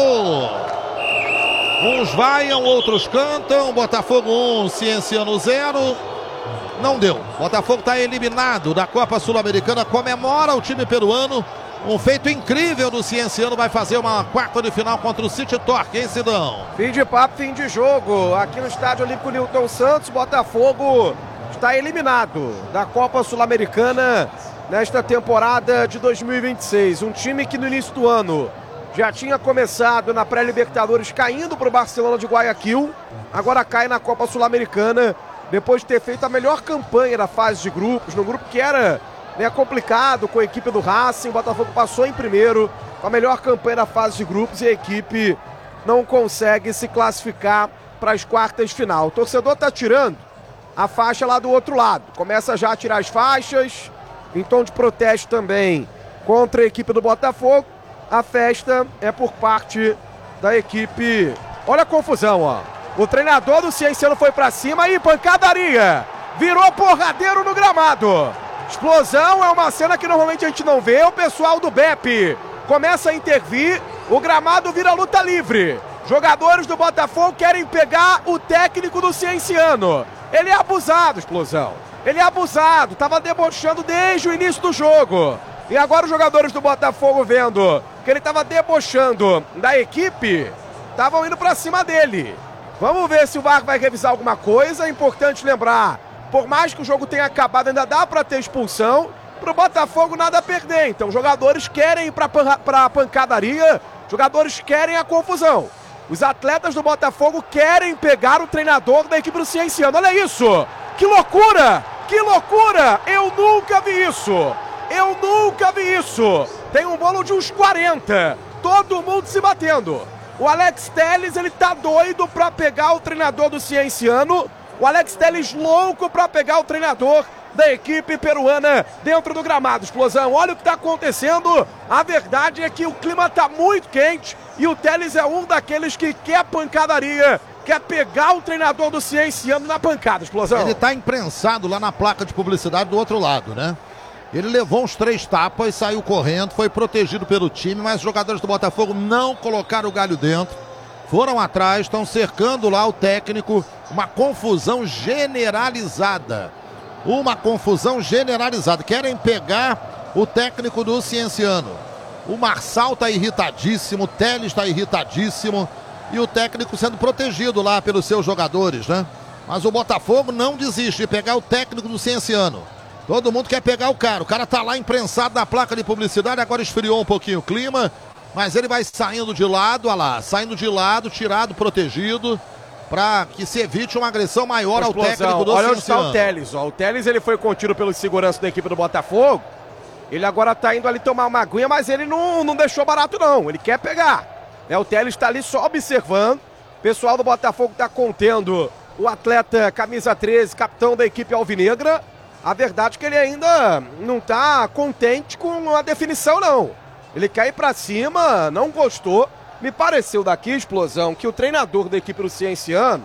Uns vaiam, outros cantam. Botafogo 1, Cienciano 0. Não deu. Botafogo está eliminado da Copa Sul-Americana. Comemora o time peruano. Um feito incrível do Cienciano. Vai fazer uma quarta de final contra o City Torque, hein, Sidão? Fim de papo, fim de jogo. Aqui no Estádio Olímpico Newton Santos, Botafogo está eliminado da Copa Sul-Americana nesta temporada de 2026. Um time que no início do ano já tinha começado na pré-Libertadores caindo para o Barcelona de Guayaquil. Agora cai na Copa Sul-Americana depois de ter feito a melhor campanha da fase de grupos, num grupo que era complicado com a equipe do Racing. O Botafogo passou em primeiro com a melhor campanha da fase de grupos e a equipe não consegue se classificar para as quartas de final. O torcedor está tirando a faixa lá do outro lado. Começa já a tirar as faixas, em tom de protesto também contra a equipe do Botafogo. A festa é por parte da equipe. Olha a confusão, ó. O treinador do Cienciano foi para cima e pancadaria. Virou porradeiro no gramado. Explosão é uma cena que normalmente a gente não vê. O pessoal do BEP começa a intervir. O gramado vira luta livre. Jogadores do Botafogo querem pegar o técnico do Cienciano. Ele é abusado, Explosão. Ele é abusado. Tava debochando desde o início do jogo. E agora os jogadores do Botafogo, vendo que ele estava debochando da equipe, estavam indo para cima dele. Vamos ver se o VAR vai revisar alguma coisa. É importante lembrar, por mais que o jogo tenha acabado, ainda dá para ter expulsão. Para o Botafogo nada a perder. Então os jogadores querem ir para a pancadaria, jogadores querem a confusão. Os atletas do Botafogo querem pegar o treinador da equipe do Cienciano. Olha isso! Que loucura! Que loucura! Eu nunca vi isso! Eu nunca vi isso! Tem um bolo de uns 40. Todo mundo se batendo. O Alex Telles, ele tá doido pra pegar o treinador do Cienciano. O Alex Telles louco pra pegar o treinador da equipe peruana dentro do gramado. Explosão, olha o que tá acontecendo. A verdade é que o clima tá muito quente e o Telles é um daqueles que quer pancadaria, quer pegar o treinador do Cienciano na pancada. Explosão. Ele tá imprensado lá na placa de publicidade do outro lado, né? Ele levou uns 3 tapas, saiu correndo, foi protegido pelo time, mas os jogadores do Botafogo não colocaram o galho dentro. Foram atrás, estão cercando lá o técnico. Uma confusão generalizada. Uma confusão generalizada. Querem pegar o técnico do Cienciano. O Marçal está irritadíssimo, o Telles está irritadíssimo. E o técnico sendo protegido lá pelos seus jogadores, né? Mas o Botafogo não desiste de pegar o técnico do Cienciano. Todo mundo quer pegar o cara tá lá imprensado na placa de publicidade, agora esfriou um pouquinho o clima, mas ele vai saindo de lado, olha lá, saindo de lado, tirado, protegido, para que se evite uma agressão maior ao técnico do Olha onde Cienciano. está o Telles, ó. O Telles, ele foi contido pelo segurança da equipe do Botafogo, ele agora tá indo ali tomar uma aguinha, mas ele não deixou barato não, ele quer pegar. O Telles está ali só observando, o pessoal do Botafogo está contendo o atleta camisa 13, capitão da equipe alvinegra. A verdade é que ele ainda não está contente com a definição, não. Ele quer ir para cima, não gostou. Me pareceu daqui, Explosão, que o treinador da equipe do Cienciano,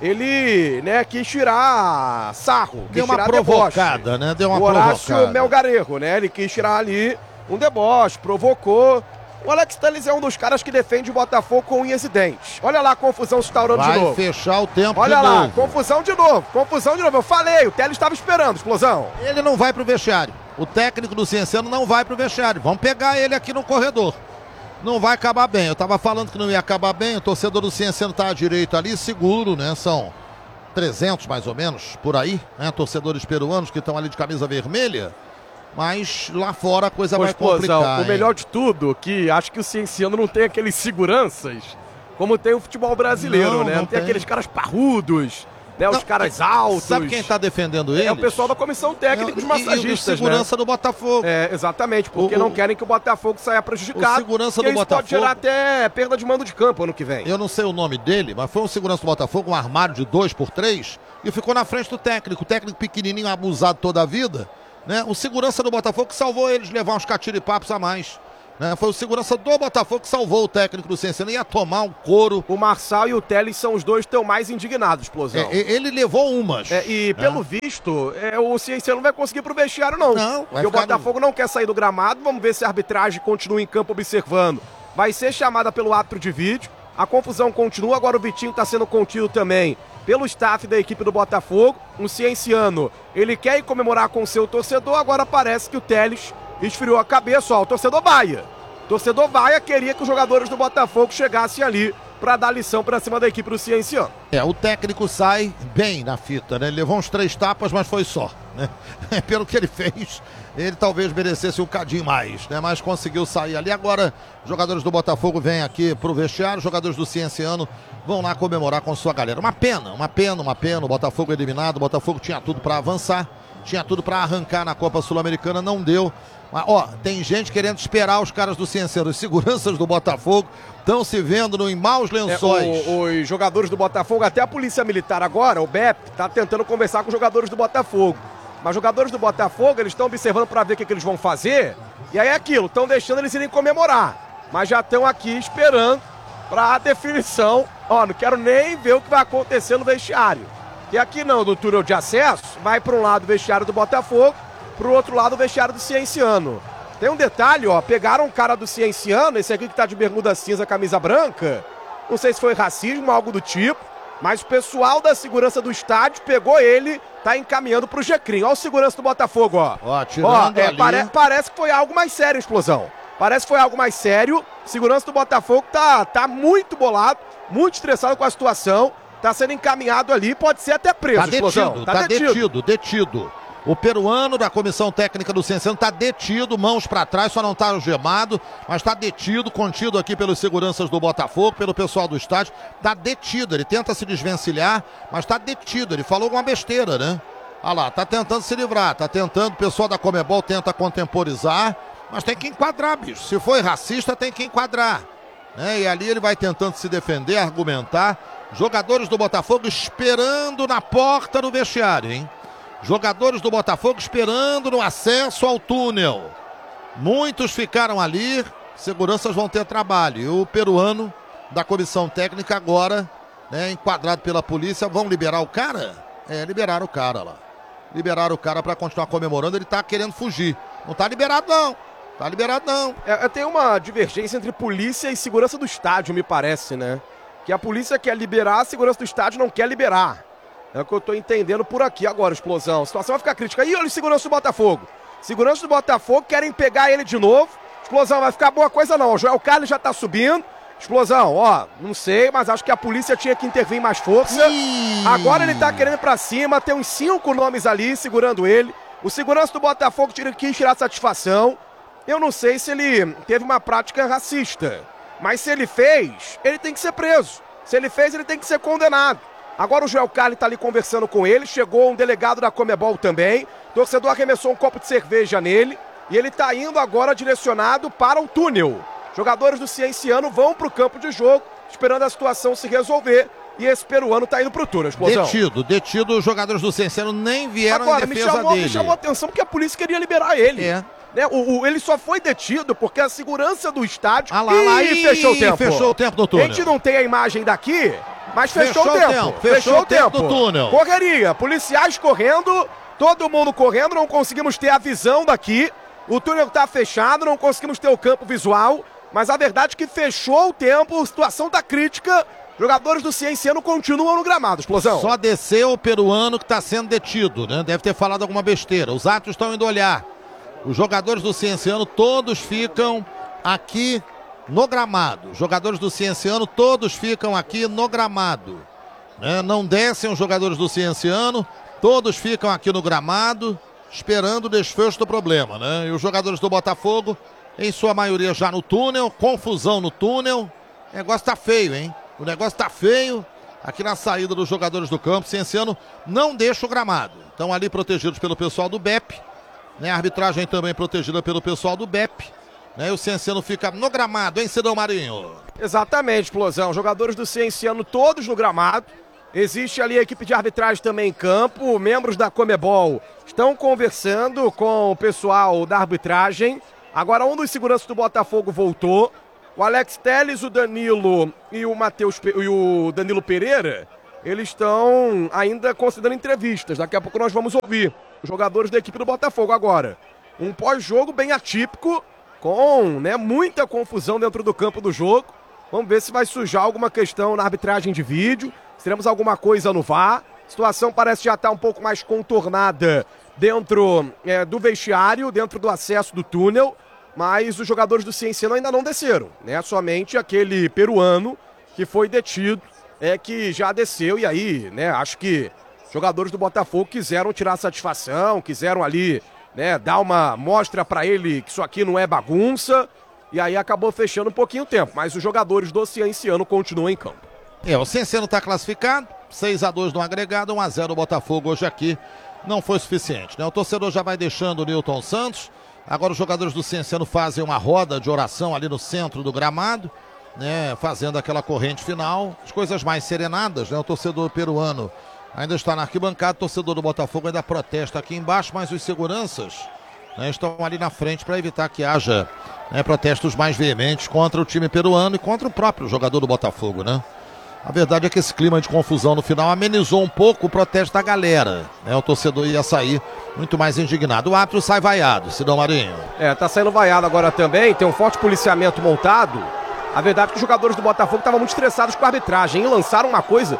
ele, quis tirar sarro. Deu uma provocada, né? Deu uma provocada. O Horácio Melgarejo, Ele quis tirar ali um deboche, provocou. O Alex Telles é um dos caras que defende o Botafogo com unhas e dentes. Olha lá a confusão se instaurando de novo. Vai fechar o tempo de novo. Olha lá, confusão de novo. Eu falei, o Telles estava esperando, Explosão. Ele não vai pro vestiário. O técnico do Cienciano não vai pro vestiário. Vamos pegar ele aqui no corredor. Não vai acabar bem. Eu tava falando que não ia acabar bem. O torcedor do Cienciano tá à direita ali, seguro, né? São 300 mais ou menos, por aí, né? Torcedores peruanos que estão ali de camisa vermelha. mas lá fora a coisa vai complicar. O melhor de tudo, que acho que o Cienciano não tem aqueles seguranças como tem o futebol brasileiro, né? Não tem aqueles caras parrudos, né? Os caras altos. Sabe quem está defendendo ele? É o pessoal da comissão técnica dos massagistas, e segurança do Botafogo. É, exatamente, porque não querem que o Botafogo saia prejudicado. O segurança do Botafogo pode gerar até perda de mando de campo ano que vem. Eu não sei o nome dele, mas foi um segurança do Botafogo, um armário de 2x3, e ficou na frente do técnico. O técnico pequenininho, abusado toda a vida, né? O segurança do Botafogo que salvou eles de levar uns catiripapos a mais. Foi o segurança do Botafogo que salvou o técnico do Cienciano. Ia tomar um couro. O Marçal e o Teles são os dois que estão mais indignados, Explosão. Ele levou umas. Pelo visto, o Cienciano não vai conseguir ir pro vestiário, não. Porque o Botafogo não quer sair do gramado. Vamos ver se a arbitragem continua em campo observando. Vai ser chamada pelo árbitro de vídeo. A confusão continua. Agora o Vitinho está sendo contido também pelo staff da equipe do Botafogo. O Cienciano, ele quer ir comemorar com o seu torcedor. Agora parece que o Teles esfriou a cabeça, ó, o torcedor Baia. O torcedor Baia queria que os jogadores do Botafogo chegassem ali para dar lição para cima da equipe do Cienciano. O técnico sai bem na fita, né? Ele levou uns 3 tapas, mas foi só, né? Pelo que ele fez, ele talvez merecesse um cadinho mais, né? Mas conseguiu sair ali. Agora, os jogadores do Botafogo vêm aqui pro vestiário, os jogadores do Cienciano vão lá comemorar com sua galera. Uma pena. O Botafogo eliminado, o Botafogo tinha tudo para avançar, tinha tudo para arrancar na Copa Sul-Americana, não deu. Mas, tem gente querendo esperar os caras do Cienciano. Os seguranças do Botafogo estão se vendo em maus lençóis. Os jogadores do Botafogo, até a Polícia Militar agora, o BEP, está tentando conversar com os jogadores do Botafogo. Mas os jogadores do Botafogo, eles estão observando para ver o que eles vão fazer. E aí é aquilo, estão deixando eles irem comemorar. Mas já estão aqui esperando para a definição. Não quero nem ver o que vai acontecer no vestiário. E aqui não, no túnel de acesso, vai para um lado o vestiário do Botafogo, pro outro lado o vestiário do Cienciano. Tem um detalhe, pegaram um cara do Cienciano, esse aqui que tá de bermuda cinza, camisa branca, não sei se foi racismo, algo do tipo, mas o pessoal da segurança do estádio pegou ele, tá encaminhando pro Jecrim. Olha o segurança do Botafogo, parece que foi algo mais sério, Explosão. Parece que foi algo mais sério. Segurança do Botafogo tá muito bolado, muito estressado com a situação, tá sendo encaminhado ali, pode ser até preso, Explosão. Tá detido. O peruano da comissão técnica do Cienciano está detido, mãos para trás, só não está algemado, mas está detido, contido aqui pelos seguranças do Botafogo, pelo pessoal do estádio. Está detido, ele tenta se desvencilhar, mas está detido. Ele falou alguma besteira, né? Olha lá, está tentando se livrar, está tentando, o pessoal da Conmebol tenta contemporizar, mas tem que enquadrar, bicho. Se foi racista, tem que enquadrar. E ali ele vai tentando se defender, argumentar. Jogadores do Botafogo esperando na porta do vestiário, hein? Jogadores do Botafogo esperando no acesso ao túnel. Muitos ficaram ali, seguranças vão ter trabalho. E o peruano da comissão técnica agora, enquadrado pela polícia, vão liberar o cara? Liberaram o cara lá. Liberaram o cara para continuar comemorando, ele tá querendo fugir. Não tá liberado não. Tem uma divergência entre polícia e segurança do estádio, me parece, né? Que a polícia quer liberar, a segurança do estádio não quer liberar. É o que eu tô entendendo por aqui agora, Explosão. A situação vai ficar crítica. Olha o segurança do Botafogo. Segurança do Botafogo querem pegar ele de novo. Explosão, vai ficar boa coisa não. O Joel Carlos já tá subindo. Explosão, não sei, mas acho que a polícia tinha que intervir mais força. Agora ele tá querendo ir pra cima, tem uns 5 nomes ali segurando ele. O segurança do Botafogo quis tirar satisfação. Eu não sei se ele teve uma prática racista, mas se ele fez, ele tem que ser preso. Se ele fez, ele tem que ser condenado. Agora o Joel Carli tá ali conversando com ele, chegou um delegado da Conmebol também, o torcedor arremessou um copo de cerveja nele e ele tá indo agora direcionado para o túnel. Jogadores do Cienciano vão pro campo de jogo, esperando a situação se resolver, e esse peruano tá indo pro túnel, Explosão. Detido, os jogadores do Cienciano nem vieram em defesa dele. Me chamou a atenção porque a polícia queria liberar ele. Ele só foi detido porque a segurança do estádio fechou o tempo do túnel. A gente não tem a imagem daqui, mas fechou o tempo. Fechou o tempo do túnel. Correria, policiais correndo, todo mundo correndo, não conseguimos ter a visão daqui. O túnel tá fechado, não conseguimos ter o campo visual, mas a verdade é que fechou o tempo, a situação tá crítica. Jogadores do Cienciano continuam no gramado, Explosão. Só desceu o peruano que está sendo detido, né? Deve ter falado alguma besteira. Os atos estão indo olhar. Os jogadores do Cienciano todos ficam aqui no gramado. Os jogadores do Cienciano todos ficam aqui no gramado. Não descem os jogadores do Cienciano, todos ficam aqui no gramado. esperando o desfecho do problema, né? E os jogadores do Botafogo, em sua maioria já no túnel, confusão no túnel. O negócio tá feio, hein? O negócio tá feio. Aqui na saída dos jogadores do campo, Cienciano não deixa o gramado. Estão ali protegidos pelo pessoal do BEP, né? A arbitragem também protegida pelo pessoal do BEP, né? E o Cienciano fica no gramado, hein, Cidão Marinho? Exatamente, Explosão. Jogadores do Cienciano todos no gramado. Existe ali a equipe de arbitragem também em campo. Membros da Comebol estão conversando com o pessoal da arbitragem. Agora um dos seguranças do Botafogo voltou. O Alex Telles, o Danilo e o Danilo Pereira, eles estão ainda concedendo entrevistas. Daqui a pouco nós vamos ouvir os jogadores da equipe do Botafogo agora. Um pós-jogo bem atípico, com muita confusão dentro do campo do jogo. Vamos ver se vai sujar alguma questão na arbitragem de vídeo. Se teremos alguma coisa no VAR. A situação parece já estar um pouco mais contornada dentro do vestiário, dentro do acesso do túnel. Mas os jogadores do Cienciano ainda não desceram, né? Somente aquele peruano que foi detido que já desceu. E aí, né, acho que os jogadores do Botafogo quiseram tirar satisfação, quiseram ali, né, dar uma mostra para ele que isso aqui não é bagunça. E aí acabou fechando um pouquinho o tempo. Mas os jogadores do Cienciano continuam em campo. O Cienciano está classificado, 6-2 no agregado, 1-0 o Botafogo hoje aqui. Não foi suficiente, né? O torcedor já vai deixando o Newton Santos. Agora os jogadores do Cienciano fazem uma roda de oração ali no centro do gramado, né? Fazendo aquela corrente final. As coisas mais serenadas, né? O torcedor peruano ainda está na arquibancada, o torcedor do Botafogo ainda protesta aqui embaixo, mas os seguranças, né, estão ali na frente para evitar que haja, né, protestos mais veementes contra o time peruano e contra o próprio jogador do Botafogo, né? A verdade é que esse clima de confusão no final amenizou um pouco o protesto da galera, né? O torcedor ia sair muito mais indignado. O árbitro sai vaiado, Cidão Marinho. Tá saindo vaiado agora também, tem um forte policiamento montado. A verdade é que os jogadores do Botafogo estavam muito estressados com a arbitragem, hein? Lançaram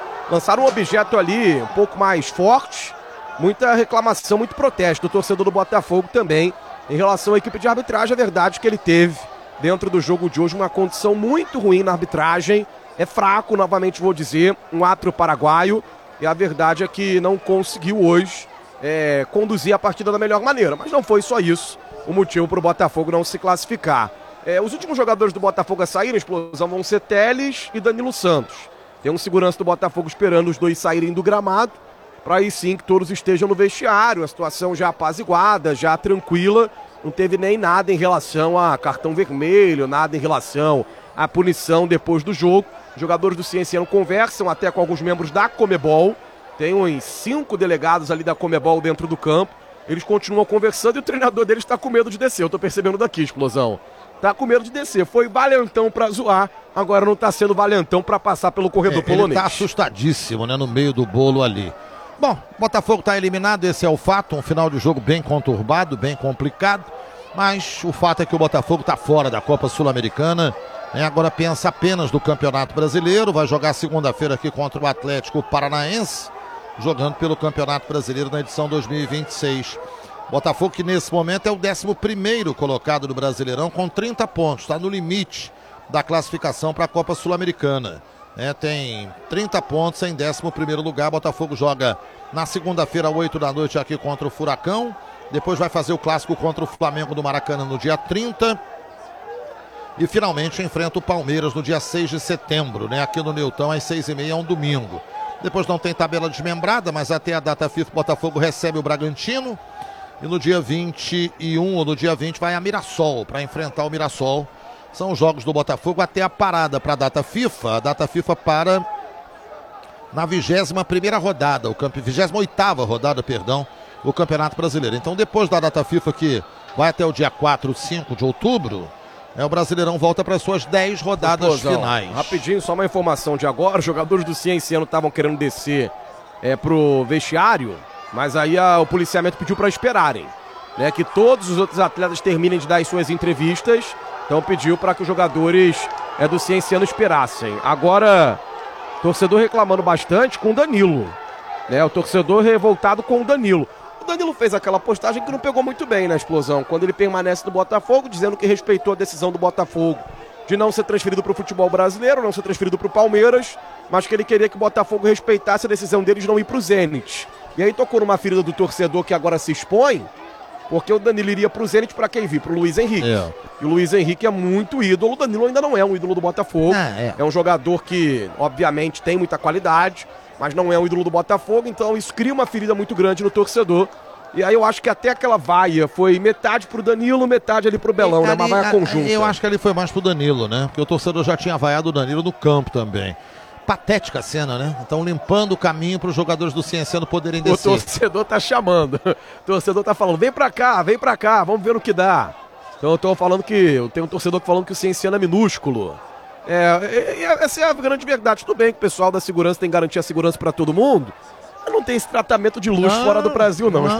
um objeto ali um pouco mais forte. Muita reclamação, muito protesto do torcedor do Botafogo também em relação à equipe de arbitragem. A verdade é que ele teve, dentro do jogo de hoje, uma condição muito ruim na arbitragem. É fraco, novamente vou dizer, um árbitro paraguaio. E a verdade é que não conseguiu hoje conduzir a partida da melhor maneira. Mas não foi só isso o motivo para o Botafogo não se classificar. Os últimos jogadores do Botafogo a saírem, Explosão, vão ser Telles e Danilo Santos. Tem um segurança do Botafogo esperando os dois saírem do gramado, para aí sim que todos estejam no vestiário. A situação já apaziguada, já tranquila. Não teve nem nada em relação a cartão vermelho, nada em relação à punição depois do jogo. Os jogadores do Cienciano conversam até com alguns membros da Comebol. Tem uns 5 delegados ali da Comebol dentro do campo. Eles continuam conversando e o treinador deles está com medo de descer. Eu tô percebendo daqui, Explosão. Tá com medo de descer. Foi valentão pra zoar, agora não tá sendo valentão pra passar pelo corredor polonês. Ele tá assustadíssimo, né, no meio do bolo ali. Bom, Botafogo tá eliminado, esse é o fato. Um final de jogo bem conturbado, bem complicado. Mas o fato é que o Botafogo tá fora da Copa Sul-Americana. Agora pensa apenas no Campeonato Brasileiro. Vai jogar segunda-feira aqui contra o Atlético Paranaense, jogando pelo Campeonato Brasileiro na edição 2026. Botafogo que nesse momento é o 11º colocado do Brasileirão com 30 pontos. Está no limite da classificação para a Copa Sul-Americana. Tem 30 pontos em 11º lugar. Botafogo joga na segunda-feira, 8 da noite, aqui contra o Furacão. Depois vai fazer o clássico contra o Flamengo do Maracanã no dia 30. E finalmente enfrenta o Palmeiras no dia 6 de setembro, aqui no Newton, às 6h30, um domingo. Depois não tem tabela desmembrada, mas até a data FIFA o Botafogo recebe o Bragantino. E no dia 21 ou no dia 20 vai a Mirassol para enfrentar o Mirassol. São os jogos do Botafogo até a parada para a data FIFA. A data FIFA para na 21ª rodada, 28ª rodada, perdão, o Campeonato Brasileiro. Então depois da data FIFA, que vai até o dia 4, 5 de outubro, o Brasileirão volta para suas 10 rodadas finais. Rapidinho, só uma informação de agora. Os jogadores do Cienciano estavam querendo descer pro vestiário, mas aí o policiamento pediu para esperarem, que todos os outros atletas terminem de dar as suas entrevistas. Então pediu para que os jogadores do Cienciano esperassem. Agora, torcedor reclamando bastante com o Danilo, o torcedor revoltado com o Danilo. O Danilo fez aquela postagem que não pegou muito bem na Explosão, quando ele permanece no Botafogo, dizendo que respeitou a decisão do Botafogo de não ser transferido para o futebol brasileiro, não ser transferido para o Palmeiras, mas que ele queria que o Botafogo respeitasse a decisão deles de não ir para o Zenit. E aí tocou numa ferida do torcedor que agora se expõe, porque o Danilo iria pro Zenit para quem vir? Pro Luiz Henrique. E o Luiz Henrique é muito ídolo, o Danilo ainda não é um ídolo do Botafogo. É um jogador que, obviamente, tem muita qualidade, mas não é um ídolo do Botafogo, então isso cria uma ferida muito grande no torcedor. E aí eu acho que até aquela vaia foi metade pro Danilo, metade ali pro Belão, né? Uma vaia conjunta. Eu acho que ali foi mais pro Danilo, né? Porque o torcedor já tinha vaiado o Danilo no campo também. Patética a cena, né? Então limpando o caminho para os jogadores do Cienciano poderem descer. O torcedor tá chamando. O torcedor tá falando, vem pra cá, vamos ver o que dá. Então eu tô falando que, tem um torcedor falando que o Cienciano é minúsculo. Essa é a grande verdade. Tudo bem que o pessoal da segurança tem que garantir a segurança para todo mundo, mas não tem esse tratamento de luxo fora do Brasil, não.